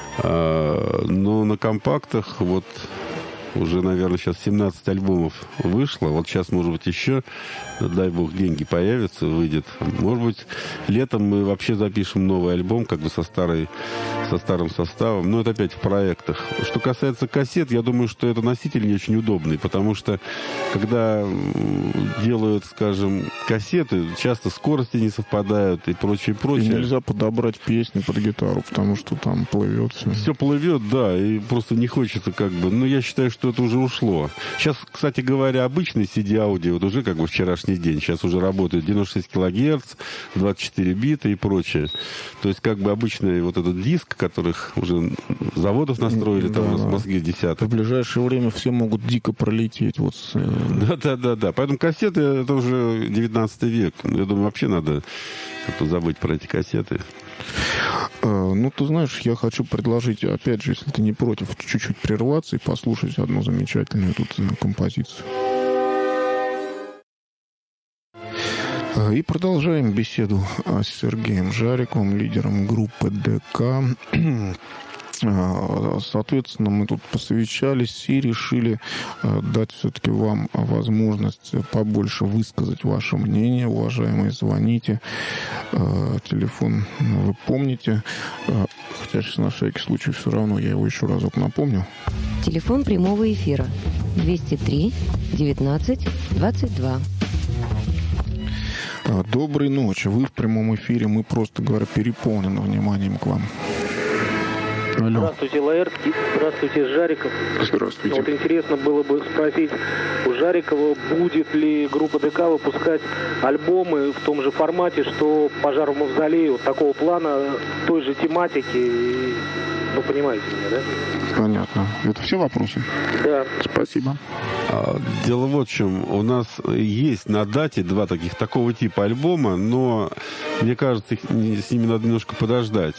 А, но на компактах вот уже, наверное, сейчас семнадцать альбомов вышло. Вот сейчас, может быть, еще, дай бог, деньги появятся, выйдет. Может быть, летом мы вообще запишем новый альбом, как бы со старой, со старым составом. Но это опять в проектах. Что касается кассет, я думаю, что это носитель не очень удобный, потому что, когда делают, скажем, кассеты, часто скорости не совпадают и прочее, прочее. И нельзя подобрать песни под гитару, потому что там плывет все. Все плывет, да, и просто не хочется как бы... Ну, я считаю, что это уже ушло. Сейчас, кстати говоря, обычный си ди-аудио, вот уже как бы вчерашний день. Сейчас уже работает девяносто шесть килогерц, двадцать четыре бита и прочее. То есть, как бы обычный вот этот диск, которых уже заводов настроили, да, там у нас в Москве десяток. В ближайшее время все могут дико пролететь. Вот с... Да-да-да. Поэтому кассеты, это уже девятнадцатый век. Я думаю, вообще надо как-то забыть про эти кассеты. Ну, ты знаешь, я хочу предложить, опять же, если ты не против, чуть-чуть прерваться и послушать одну замечательную тут композицию. И продолжаем беседу с Сергеем Жариковым, лидером группы ДК. Соответственно, мы тут посовещались и решили дать все-таки вам возможность побольше высказать ваше мнение. Уважаемые, звоните. Телефон вы помните. Хотя сейчас на всякий случай все равно я его еще разок напомню. Телефон прямого эфира двести три девятнадцать двадцать два. Доброй ночи. Вы в прямом эфире. Мы, просто говоря, переполнены вниманием к вам. Алло. Здравствуйте, Лаэртский. Здравствуйте, Жариков. Здравствуйте. Вот интересно было бы спросить у Жарикова, будет ли группа ДК выпускать альбомы в том же формате, что «Пожар в мавзолее», вот такого плана, той же тематики. Ну, понимаете меня, да? Понятно. Это все вопросы? Да. Спасибо. Дело вот в чем. У нас есть на дате два таких такого типа альбома, но мне кажется, их, с ними надо немножко подождать.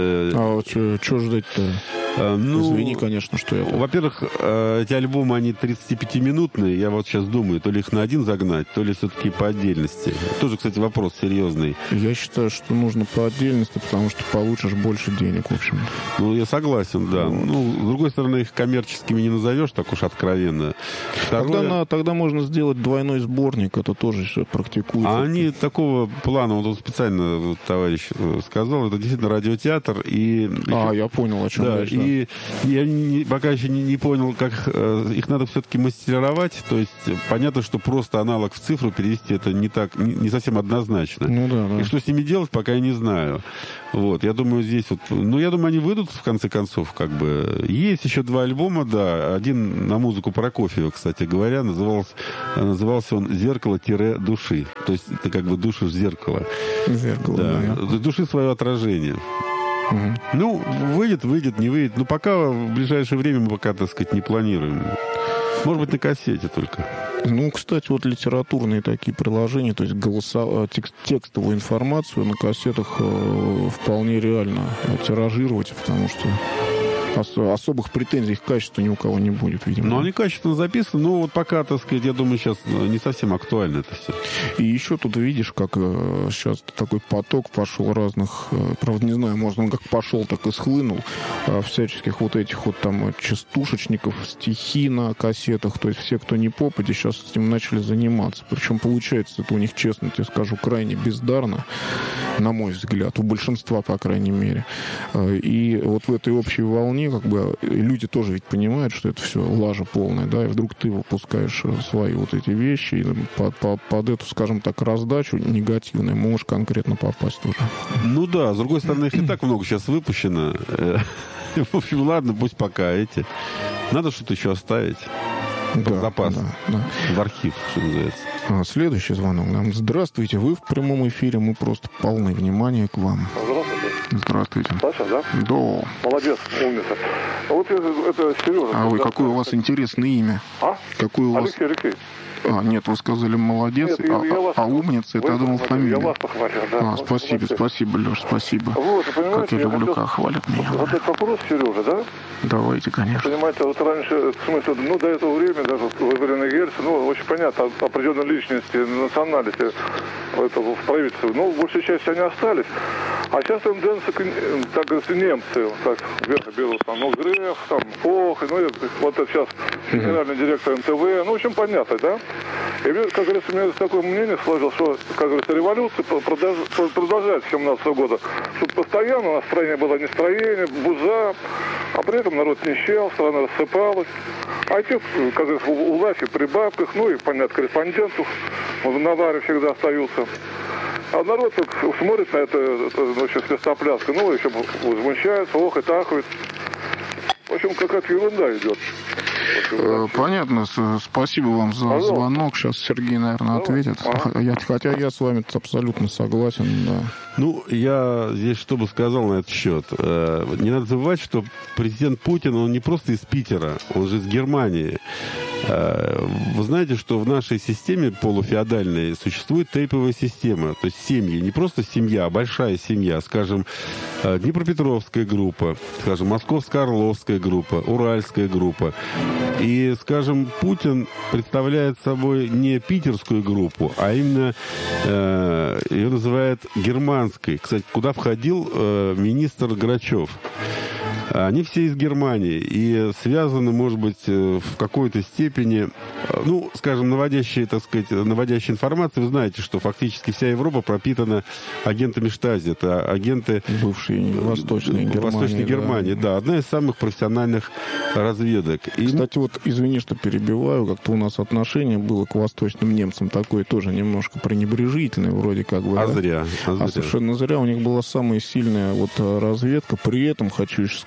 А вот что ждать-то? Ну, извини, конечно, что я... Во-первых, эти альбомы, они тридцатипятиминутные. Я вот сейчас думаю, то ли их на один загнать, то ли все-таки по отдельности. Тоже, кстати, вопрос серьезный. Я считаю, что нужно по отдельности, потому что получишь больше денег, в общем. Ну, я согласен, да. Вот. Ну, с другой стороны, их коммерческими не назовешь так уж откровенно. Второе... Тогда, на, тогда можно сделать двойной сборник, это тоже все практикуется. А они такого плана, вот он специально вот, товарищ сказал, это действительно радиотеатр. И... А, я понял, о чем да, речь. И И я не, пока еще не, не понял, как э, их надо все-таки мастеровать. То есть понятно, что просто аналог в цифру перевести это не так, не, не совсем однозначно. Ну да, да. И что с ними делать, пока я не знаю. Вот, я думаю, здесь вот... Ну, я думаю, они выйдут, в конце концов, как бы. Есть еще два альбома, да. Один на музыку Прокофьева, кстати говоря, назывался, назывался он «Зеркало-души». То есть это как бы душа в зеркало. Зеркало, да. да. Души свое отражение. Угу. Ну, выйдет, выйдет, не выйдет. Но пока в ближайшее время мы пока, так сказать, не планируем. Может быть, на кассете только. Ну, кстати, вот литературные такие приложения, то есть голоса... текст... текстовую информацию на кассетах э, вполне реально тиражировать, потому что ос... особых претензий к качеству ни у кого не будет, видимо. Но они качественно записаны, но вот пока, так сказать, я думаю, сейчас не совсем актуально это все. И еще тут видишь, как э, сейчас такой поток пошел разных, э, правда, не знаю, может, он как пошел, так и схлынул, э, всяческих вот этих вот там частушечников, стихи на кассетах, то есть все, кто не попади, сейчас этим начали заниматься. Причем получается это у них, честно тебе скажу, крайне бездарно, на мой взгляд, у большинства, по крайней мере. Э, и вот в этой общей волне как бы люди тоже ведь понимают, что это все лажа полная, да, и вдруг ты выпускаешь свои вот эти вещи, и под, под, под эту, скажем так, раздачу негативную можешь конкретно попасть тоже. Ну да, с другой стороны, их не так много сейчас выпущено. В общем, ладно, пусть пока эти. Надо что-то еще оставить. Да, запас. Да, да. В архив, что называется. А, следующий звонок. Здравствуйте, вы в прямом эфире, мы просто полны внимания к вам. Здравствуйте. Здравствуйте. Саша, да? Да. Молодец, умница. Вот это, это Сережа. А вы, какое у вас интересное имя? А? Какое у вас... Алексей, Алексей. А, нет, вы сказали молодец, нет, а, я, я вас... а умница, это я думал фамилия. Я вас похвалил, да. А, спасибо, молодец. Спасибо, Леш, спасибо. Вот, как я, я люблю, хотел... как хвалят меня. Вот этот вопрос, Сережа, да? Давайте, конечно. Понимаете, вот раньше, в смысле, ну, до этого времени, даже в Эвелине Гельце, ну, очень понятно, определенные личности, национальности это, в правительстве, ну, большая часть они остались. А сейчас тенденция, так говорится, немцы, так, вверх берут, там, ну, Греф, там, Фох, ну, вот это сейчас генеральный директор эн тэ вэ, ну, в общем, понятно, да? И, как говорится, у меня такое мнение сложилось, что, как говорится, революция продолжается с семнадцатого года. Что постоянно у нас в стране было нестроение, буза, а при этом народ нищал, страна рассыпалась. А те, как говорится, у власти при бабках, ну и, понятно, корреспондентов в Наваре всегда остаются. А народ смотрит на это, ну, сейчас свистопляска, ну, еще возмущается, ох и тахает. В общем, какая-то ерунда идет. Понятно. Спасибо вам за Алло. звонок. Сейчас Сергей, наверное, ответит. Ага. Я, хотя я с вами абсолютно согласен, да. Ну, я здесь что бы сказал на этот счет. Не надо забывать, что президент Путин, он не просто из Питера, он же из Германии. Вы знаете, что в нашей системе полуфеодальной существует тейповая система. То есть семьи, не просто семья, а большая семья. Скажем, Днепропетровская группа, скажем, Московско-Орловская группа, Уральская группа. И, скажем, Путин представляет собой не питерскую группу, а именно э, ее называют германской. Кстати, куда входил э, министр Грачев. Они все из Германии и связаны, может быть, в какой-то степени, ну, скажем, наводящие, так сказать, наводящие информации. Вы знаете, что фактически вся Европа пропитана агентами Штази. Это агенты... Бывшие Восточной Германии. Восточной Германии, да. да. Одна из самых профессиональных разведок. И... Кстати, вот, извини, что перебиваю, как-то у нас отношение было к восточным немцам такое тоже немножко пренебрежительное, вроде как бы. А да? зря. А, а зря. совершенно зря. У них была самая сильная вот разведка. При этом, хочу еще сказать,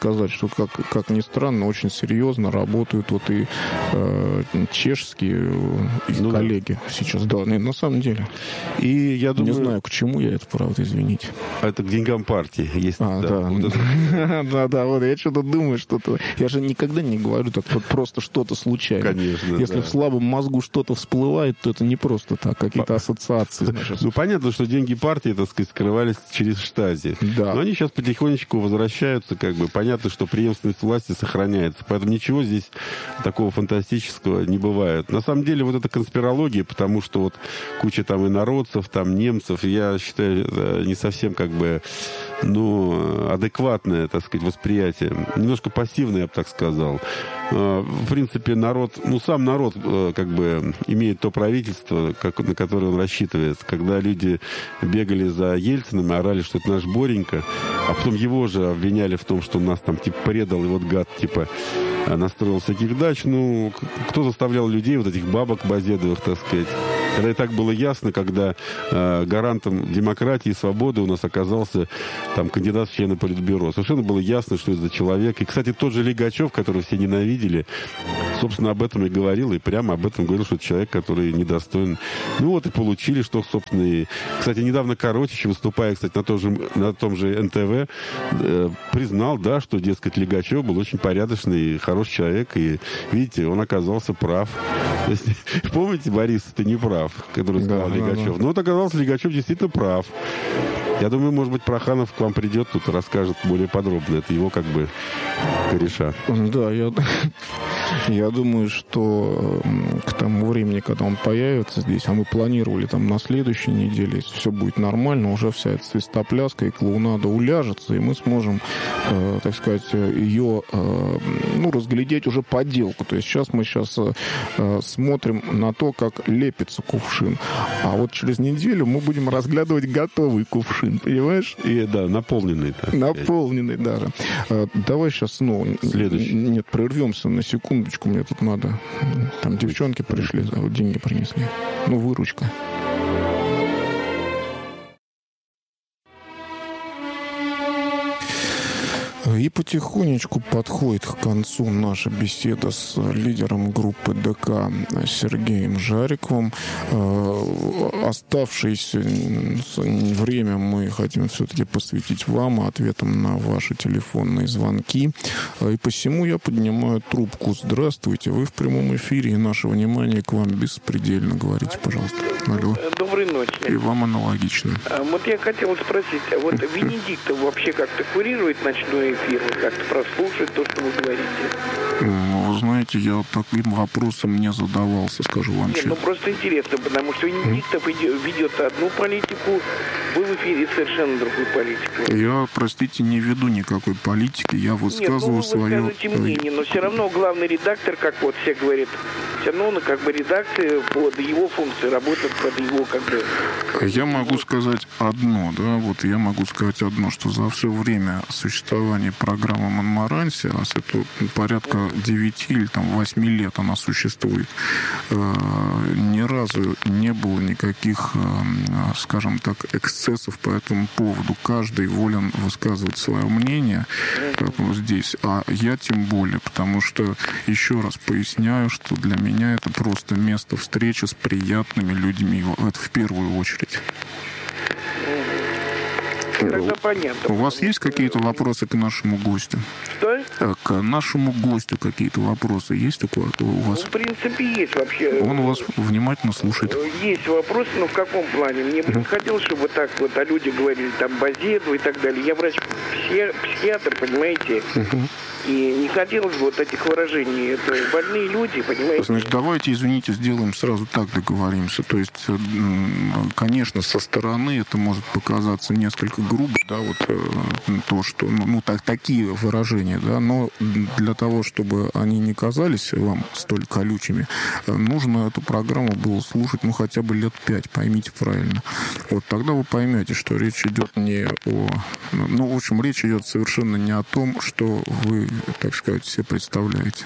сказать, что, как, как ни странно, очень серьезно работают вот и э, чешские и ну, коллеги сейчас. Да, нет, на самом деле. И я думаю... Не знаю, к чему я это, правда, извините. Это к деньгам партии. Есть, а, да. Да, вот да, да, вот я что-то думаю, что-то... Я же никогда не говорю так, вот просто что-то случайно. Конечно, Если да. в слабом мозгу что-то всплывает, то это не просто так, какие-то ассоциации. Значит. Ну, понятно, что деньги партии, так сказать, скрывались через Штази. Да. Но они сейчас потихонечку возвращаются, как бы. Понятно, что преемственность власти сохраняется. Поэтому ничего здесь такого фантастического не бывает. На самом деле, вот это конспирология, потому что вот куча там инородцев, там немцев, я считаю, не совсем как бы, ну, адекватное, так сказать, восприятие. Немножко пассивное, я бы так сказал. В принципе, народ, ну, сам народ, как бы, имеет то правительство, как, на которое он рассчитывает. Когда люди бегали за Ельциным и орали, что это наш Боренька, а потом его же обвиняли в том, что он нас там, типа, предал, и вот гад, типа, настроил всяких дач. Ну, кто заставлял людей, вот этих бабок базедовых, так сказать. Когда и так было ясно, когда э, гарантом демократии и свободы у нас оказался там кандидат в члены Политбюро. Совершенно было ясно, что это за человек. И, кстати, тот же Лигачев, которого все ненавидели, собственно, об этом и говорил, и прямо об этом говорил, что это человек, который недостоин. Ну вот и получили, что, собственно, и... Кстати, недавно Коротич, выступая, кстати, на том же, на том же эн тэ вэ, э, признал, да, что, дескать, Лигачев был очень порядочный и хороший человек. И, видите, он оказался прав. Помните, Борис, ты не прав, который сказал да, Лигачев. Да, да. Но вот оказался, Лигачев действительно прав. Я думаю, может быть, Проханов к вам придет тут и расскажет более подробно. Это его как бы кореша. Да, я, я думаю, что к тому времени, когда он появится здесь, а мы планировали там на следующей неделе, если все будет нормально, уже вся эта свистопляска и клоунада уляжется, и мы сможем, э, так сказать, ее э, ну, разглядеть уже подделку. То есть сейчас мы сейчас э, смотрим на то, как лепится кувшин. А вот через неделю мы будем разглядывать готовый кувшин. Понимаешь? И, да, наполненный. Так наполненный даже. А, давай сейчас, ну... Следующий. Нет, прервемся на секундочку. Мне тут надо... Там девчонки пришли, вот деньги принесли. Ну, выручка. И потихонечку подходит к концу наша беседа с лидером группы ДК Сергеем Жариковым. Оставшееся время мы хотим все-таки посвятить вам, ответам на ваши телефонные звонки. И посему я поднимаю трубку. Здравствуйте, вы в прямом эфире, и наше внимание к вам беспредельно. Говорите, пожалуйста. Алло. Доброй ночи. И вам аналогично. А, вот я хотел спросить, а вот Венедиктов вообще как-то курирует ночной эфир? Как-то прослушает то, что вы говорите? Ну, вы знаете, я таким вопросом не задавался, скажу вам честно. Ну, просто интересно, потому что Венедиктов mm? ведет одну политику, вы в эфире совершенно другую политику. Я, простите, не веду никакой политики, я высказываю Нет, ну, вы свое... высказываете мнение, но все равно главный редактор, как вот все говорят, все равно, ну, как бы редакция под его функции работает, под его, как бы... Я могу сказать одно, да, вот я могу сказать одно, что за все время существования программы «Монмаранси», а это порядка девяти или там восьми лет она существует, э, ни разу не было никаких, э, скажем так, эксцессов по этому поводу. Каждый волен высказывать свое мнение э, здесь, а я тем более, потому что, еще раз поясняю, что для меня это просто место встречи с приятными людьми, это в первую очередь. Тогда понятно. У вас есть какие-то вопросы к нашему гостю? Что? К нашему гостю какие-то вопросы есть у вас? Ну, в принципе, есть вообще. Он вас внимательно слушает. Есть вопросы, но в каком плане? Мне бы не хотелось, чтобы вот так вот, а люди говорили, там, Базеду и так далее. Я врач-психиатр, понимаете? Uh-huh. И не хотелось бы вот этих выражений. Это больные люди, понимаете? Значит, давайте, извините, сделаем сразу так, договоримся. То есть, конечно, со стороны это может показаться несколько грубо, да, вот то, что, ну, так, такие выражения, да, но для того, чтобы они не казались вам столь колючими, нужно эту программу было слушать, ну, хотя бы лет пять, поймите правильно. Вот тогда вы поймете, что речь идет не о... Ну, в общем, речь идет совершенно не о том, что вы, так сказать, себе представляете.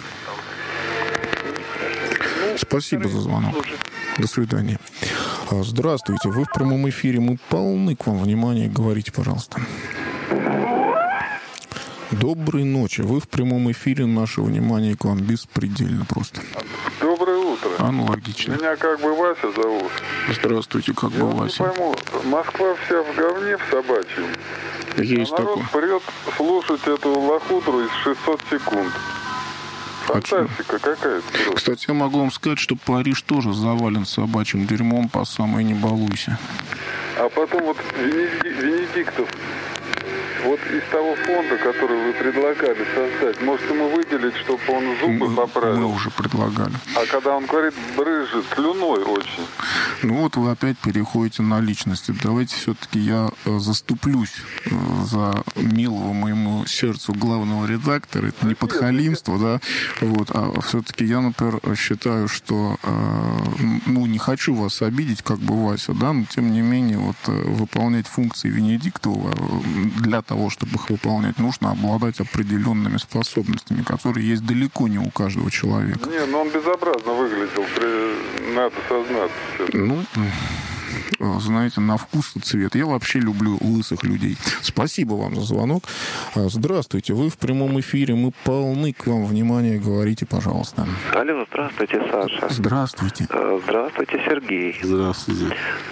Спасибо за звонок. До свидания. Здравствуйте. Вы в прямом эфире. Мы полны к вам внимания. Говорите, пожалуйста. Доброй ночи. Вы в прямом эфире. Наше внимание к вам беспредельно просто. Доброе утро. Аналогично. Меня как бы Вася зовут. Здравствуйте, как бы Вася. Я не пойму, Москва вся в говне в собачьем. Есть а народ такое. прет слушать эту лохудру из шестьсот секунд. Фантастика какая-то просто. Кстати, я могу вам сказать, что Париж тоже завален собачьим дерьмом по самой не балуйся. А потом вот Венеди- Венедиктов, вот из того фонда, который вы предлагали создать, может ему выделить, чтобы он зубы мы, поправил? Мы уже предлагали. А когда он говорит, брызжет слюной очень. Ну вот вы опять переходите на личности. Давайте все-таки я э, заступлюсь э, за милого моему сердцу главного редактора. Это не подхалимство, да. Вот. А все-таки я, например, считаю, что э, ну, не хочу вас обидеть, как бы Вася, да, но тем не менее вот э, выполнять функции Венедиктова для того, чтобы их выполнять, нужно обладать определенными способностями, которые есть далеко не у каждого человека. Не, ну он безобразно выглядел, при... надо сознаться. Ну, знаете, на вкус и цвет. Я вообще люблю лысых людей. Спасибо вам за звонок. Здравствуйте, вы в прямом эфире, мы полны к вам внимания, говорите, пожалуйста. Алло, здравствуйте, Саша. Здравствуйте. Здравствуйте, Сергей. Здравствуйте.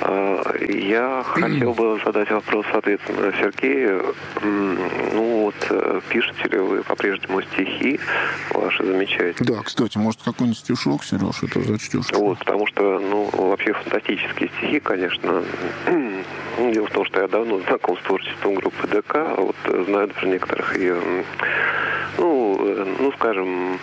Я хотел бы задать вопрос, соответственно, Сергею. Ну вот, пишете ли вы по-прежнему стихи ваши замечательные? Да, кстати, может, какой-нибудь стишок, Сереж, это зачтешь? Вот, потому что, ну, вообще фантастические стихи, конечно. Дело в том, что я давно знаком с творчеством группы ДК, а вот знаю даже некоторых ее, ну, ну, скажем,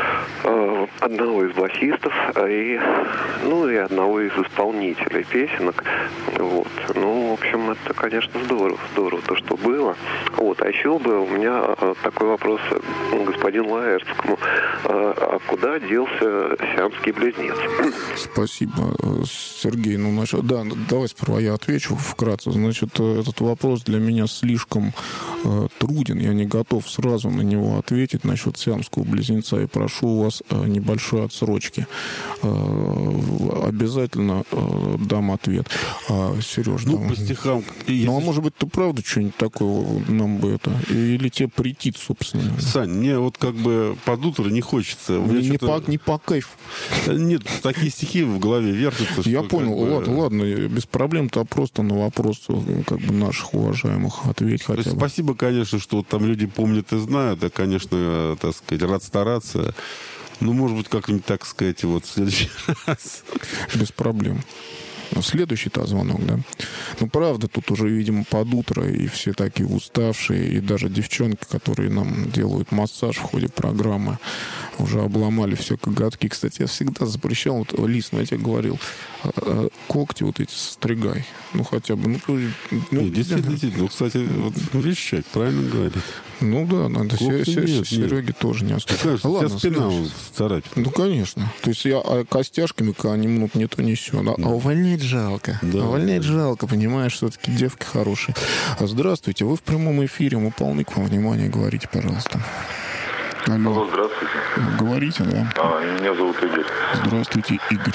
одного из басистов и, ну, и одного из исполнителей песенок. Вот. Ну, в общем, это, конечно, здорово, здорово то, что было. Вот. А еще бы у меня такой вопрос господину Лаэртскому. А куда делся сиамский близнец? Спасибо, Сергей. Ну, значит, да, давай сперва я отвечу вкратце. Значит, этот вопрос для меня слишком э, труден. Я не готов сразу на него ответить насчет сиамского близнеца. И прошу у вас э, небольшой отсрочки. Э, обязательно э, дам ответ. А, Сереж, ну, да, по стихам... Ну, а может быть, ты правда что-нибудь такое нам бы это... Или тебе претит, собственно? Сань, мне вот как бы под утро не хочется. Не, не, по, не по кайфу. Нет, такие стихи в голове вертятся. Я понял. Бы... Ладно, ладно, без проблем-то просто на вопрос как бы наших уважаемых ответь хотя бы. Спасибо, конечно, что там люди помнят и знают. Я, конечно, так сказать, рад стараться. Ну, может быть, как-нибудь, так сказать, вот в следующий раз. Без проблем. Следующий-то звонок, да? Ну, правда, тут уже, видимо, под утро, и все такие уставшие, и даже девчонки, которые нам делают массаж в ходе программы, уже обломали все коготки. Кстати, я всегда запрещал, вот, Лис, ну, я тебе говорил, когти вот эти состригай. Ну, хотя бы, ну... ну Нет, действительно, действительно. Ну, кстати, вот, видишь, человек правильно говорит. Ну, да, надо Сереге тоже не оставить. Конечно, ладно, у тебя спина царапит. Ну, конечно. То есть я а костяшками они минут не то не сё. А, а увольнять жалко. Да. Увольнять жалко, понимаешь, все-таки девки хорошие. Здравствуйте, вы в прямом эфире, мы полны к вам внимания, говорите, пожалуйста. Алло. Алло, здравствуйте. Говорите, да. А, меня зовут Игорь. Здравствуйте, Игорь.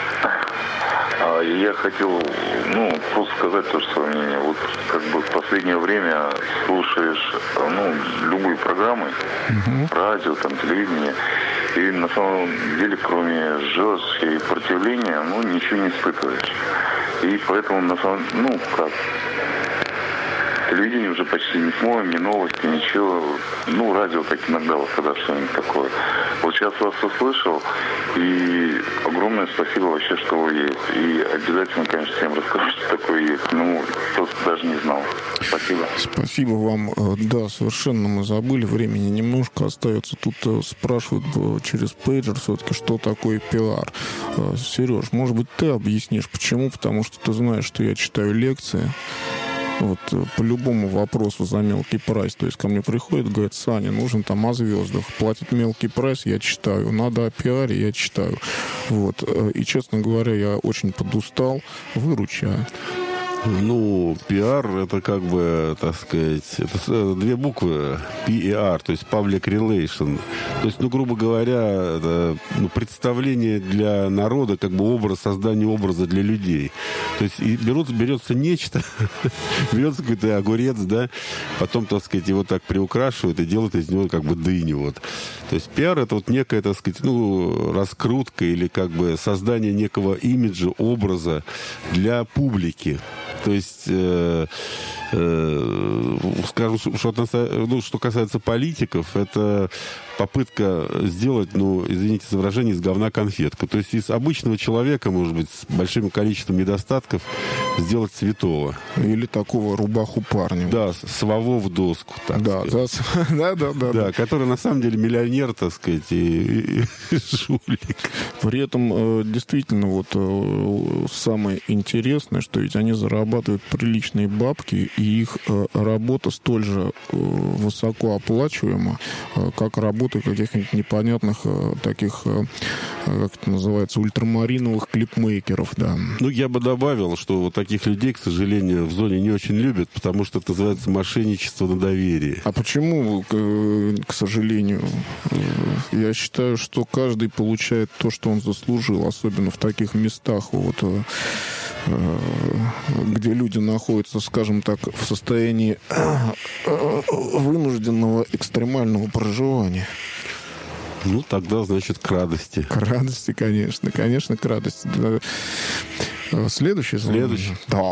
А, я хотел, ну, просто сказать то, что мнение. Вот как бы в последнее время слушаешь, ну, любые программы, угу. радио, там, телевидение, и на самом деле, кроме жжёшь и противления, ну, ничего не испытываешь. И поэтому, на самом ну, как... Телевидение уже почти не смотрим, ни новости, ничего. Ну, радио так иногда вот когда что-нибудь такое. Вот сейчас вас услышал, и огромное спасибо вообще, что вы есть. И обязательно, конечно, всем расскажу, что такое есть. Ну, просто даже не знал. Спасибо. Спасибо вам. Да, совершенно мы забыли. Времени немножко остается. Тут спрашивают через пейджер все-таки, что такое пиар. Сереж, может быть, ты объяснишь, почему? Потому что ты знаешь, что я читаю лекции. Вот, по любому вопросу за мелкий прайс. То есть ко мне приходит, говорит, Саня, нужен там о звездах. Платит мелкий прайс, я читаю. Надо о пиаре, я читаю. Вот. И, честно говоря, я очень подустал. Выручаю. Ну, пиар, это как бы, так сказать, это две буквы, пи и ар, то есть Public Relation. То есть, ну, грубо говоря, это, ну, представление для народа, как бы образ, создание образа для людей. То есть, и берут, берется нечто, берется какой-то огурец, да, потом, так сказать, его так приукрашивают и делают из него как бы дыню, вот. То есть, пиар — это вот некая, так сказать, ну, раскрутка или как бы создание некого имиджа, образа для публики. То есть, э, э, скажем, что, ну, что касается политиков, это попытка сделать, ну, извините за выражение, из говна конфетку. То есть из обычного человека, может быть, с большим количеством недостатков, сделать святого. Или такого рубаху парня. Да, свого в доску. Так да, да, да, да, да. Да, который на самом деле миллионер, так сказать, и, и, и жулик. При этом действительно вот самое интересное, что ведь они зарабатывают приличные бабки, и их работа столь же высоко оплачиваема, как работа каких-нибудь непонятных таких, как это называется, ультрамариновых клипмейкеров, да. Ну, я бы добавил, что вот таких людей, к сожалению, в зоне не очень любят, потому что это называется мошенничество на доверии. А почему, к, к сожалению? Я считаю, что каждый получает то, что он заслужил, особенно в таких местах, вот, где люди находятся, скажем так, в состоянии вынужденного экстремального проживания. Ну, тогда, значит, к радости. К радости, конечно. Конечно, к радости. Следующий? Следующий. Да.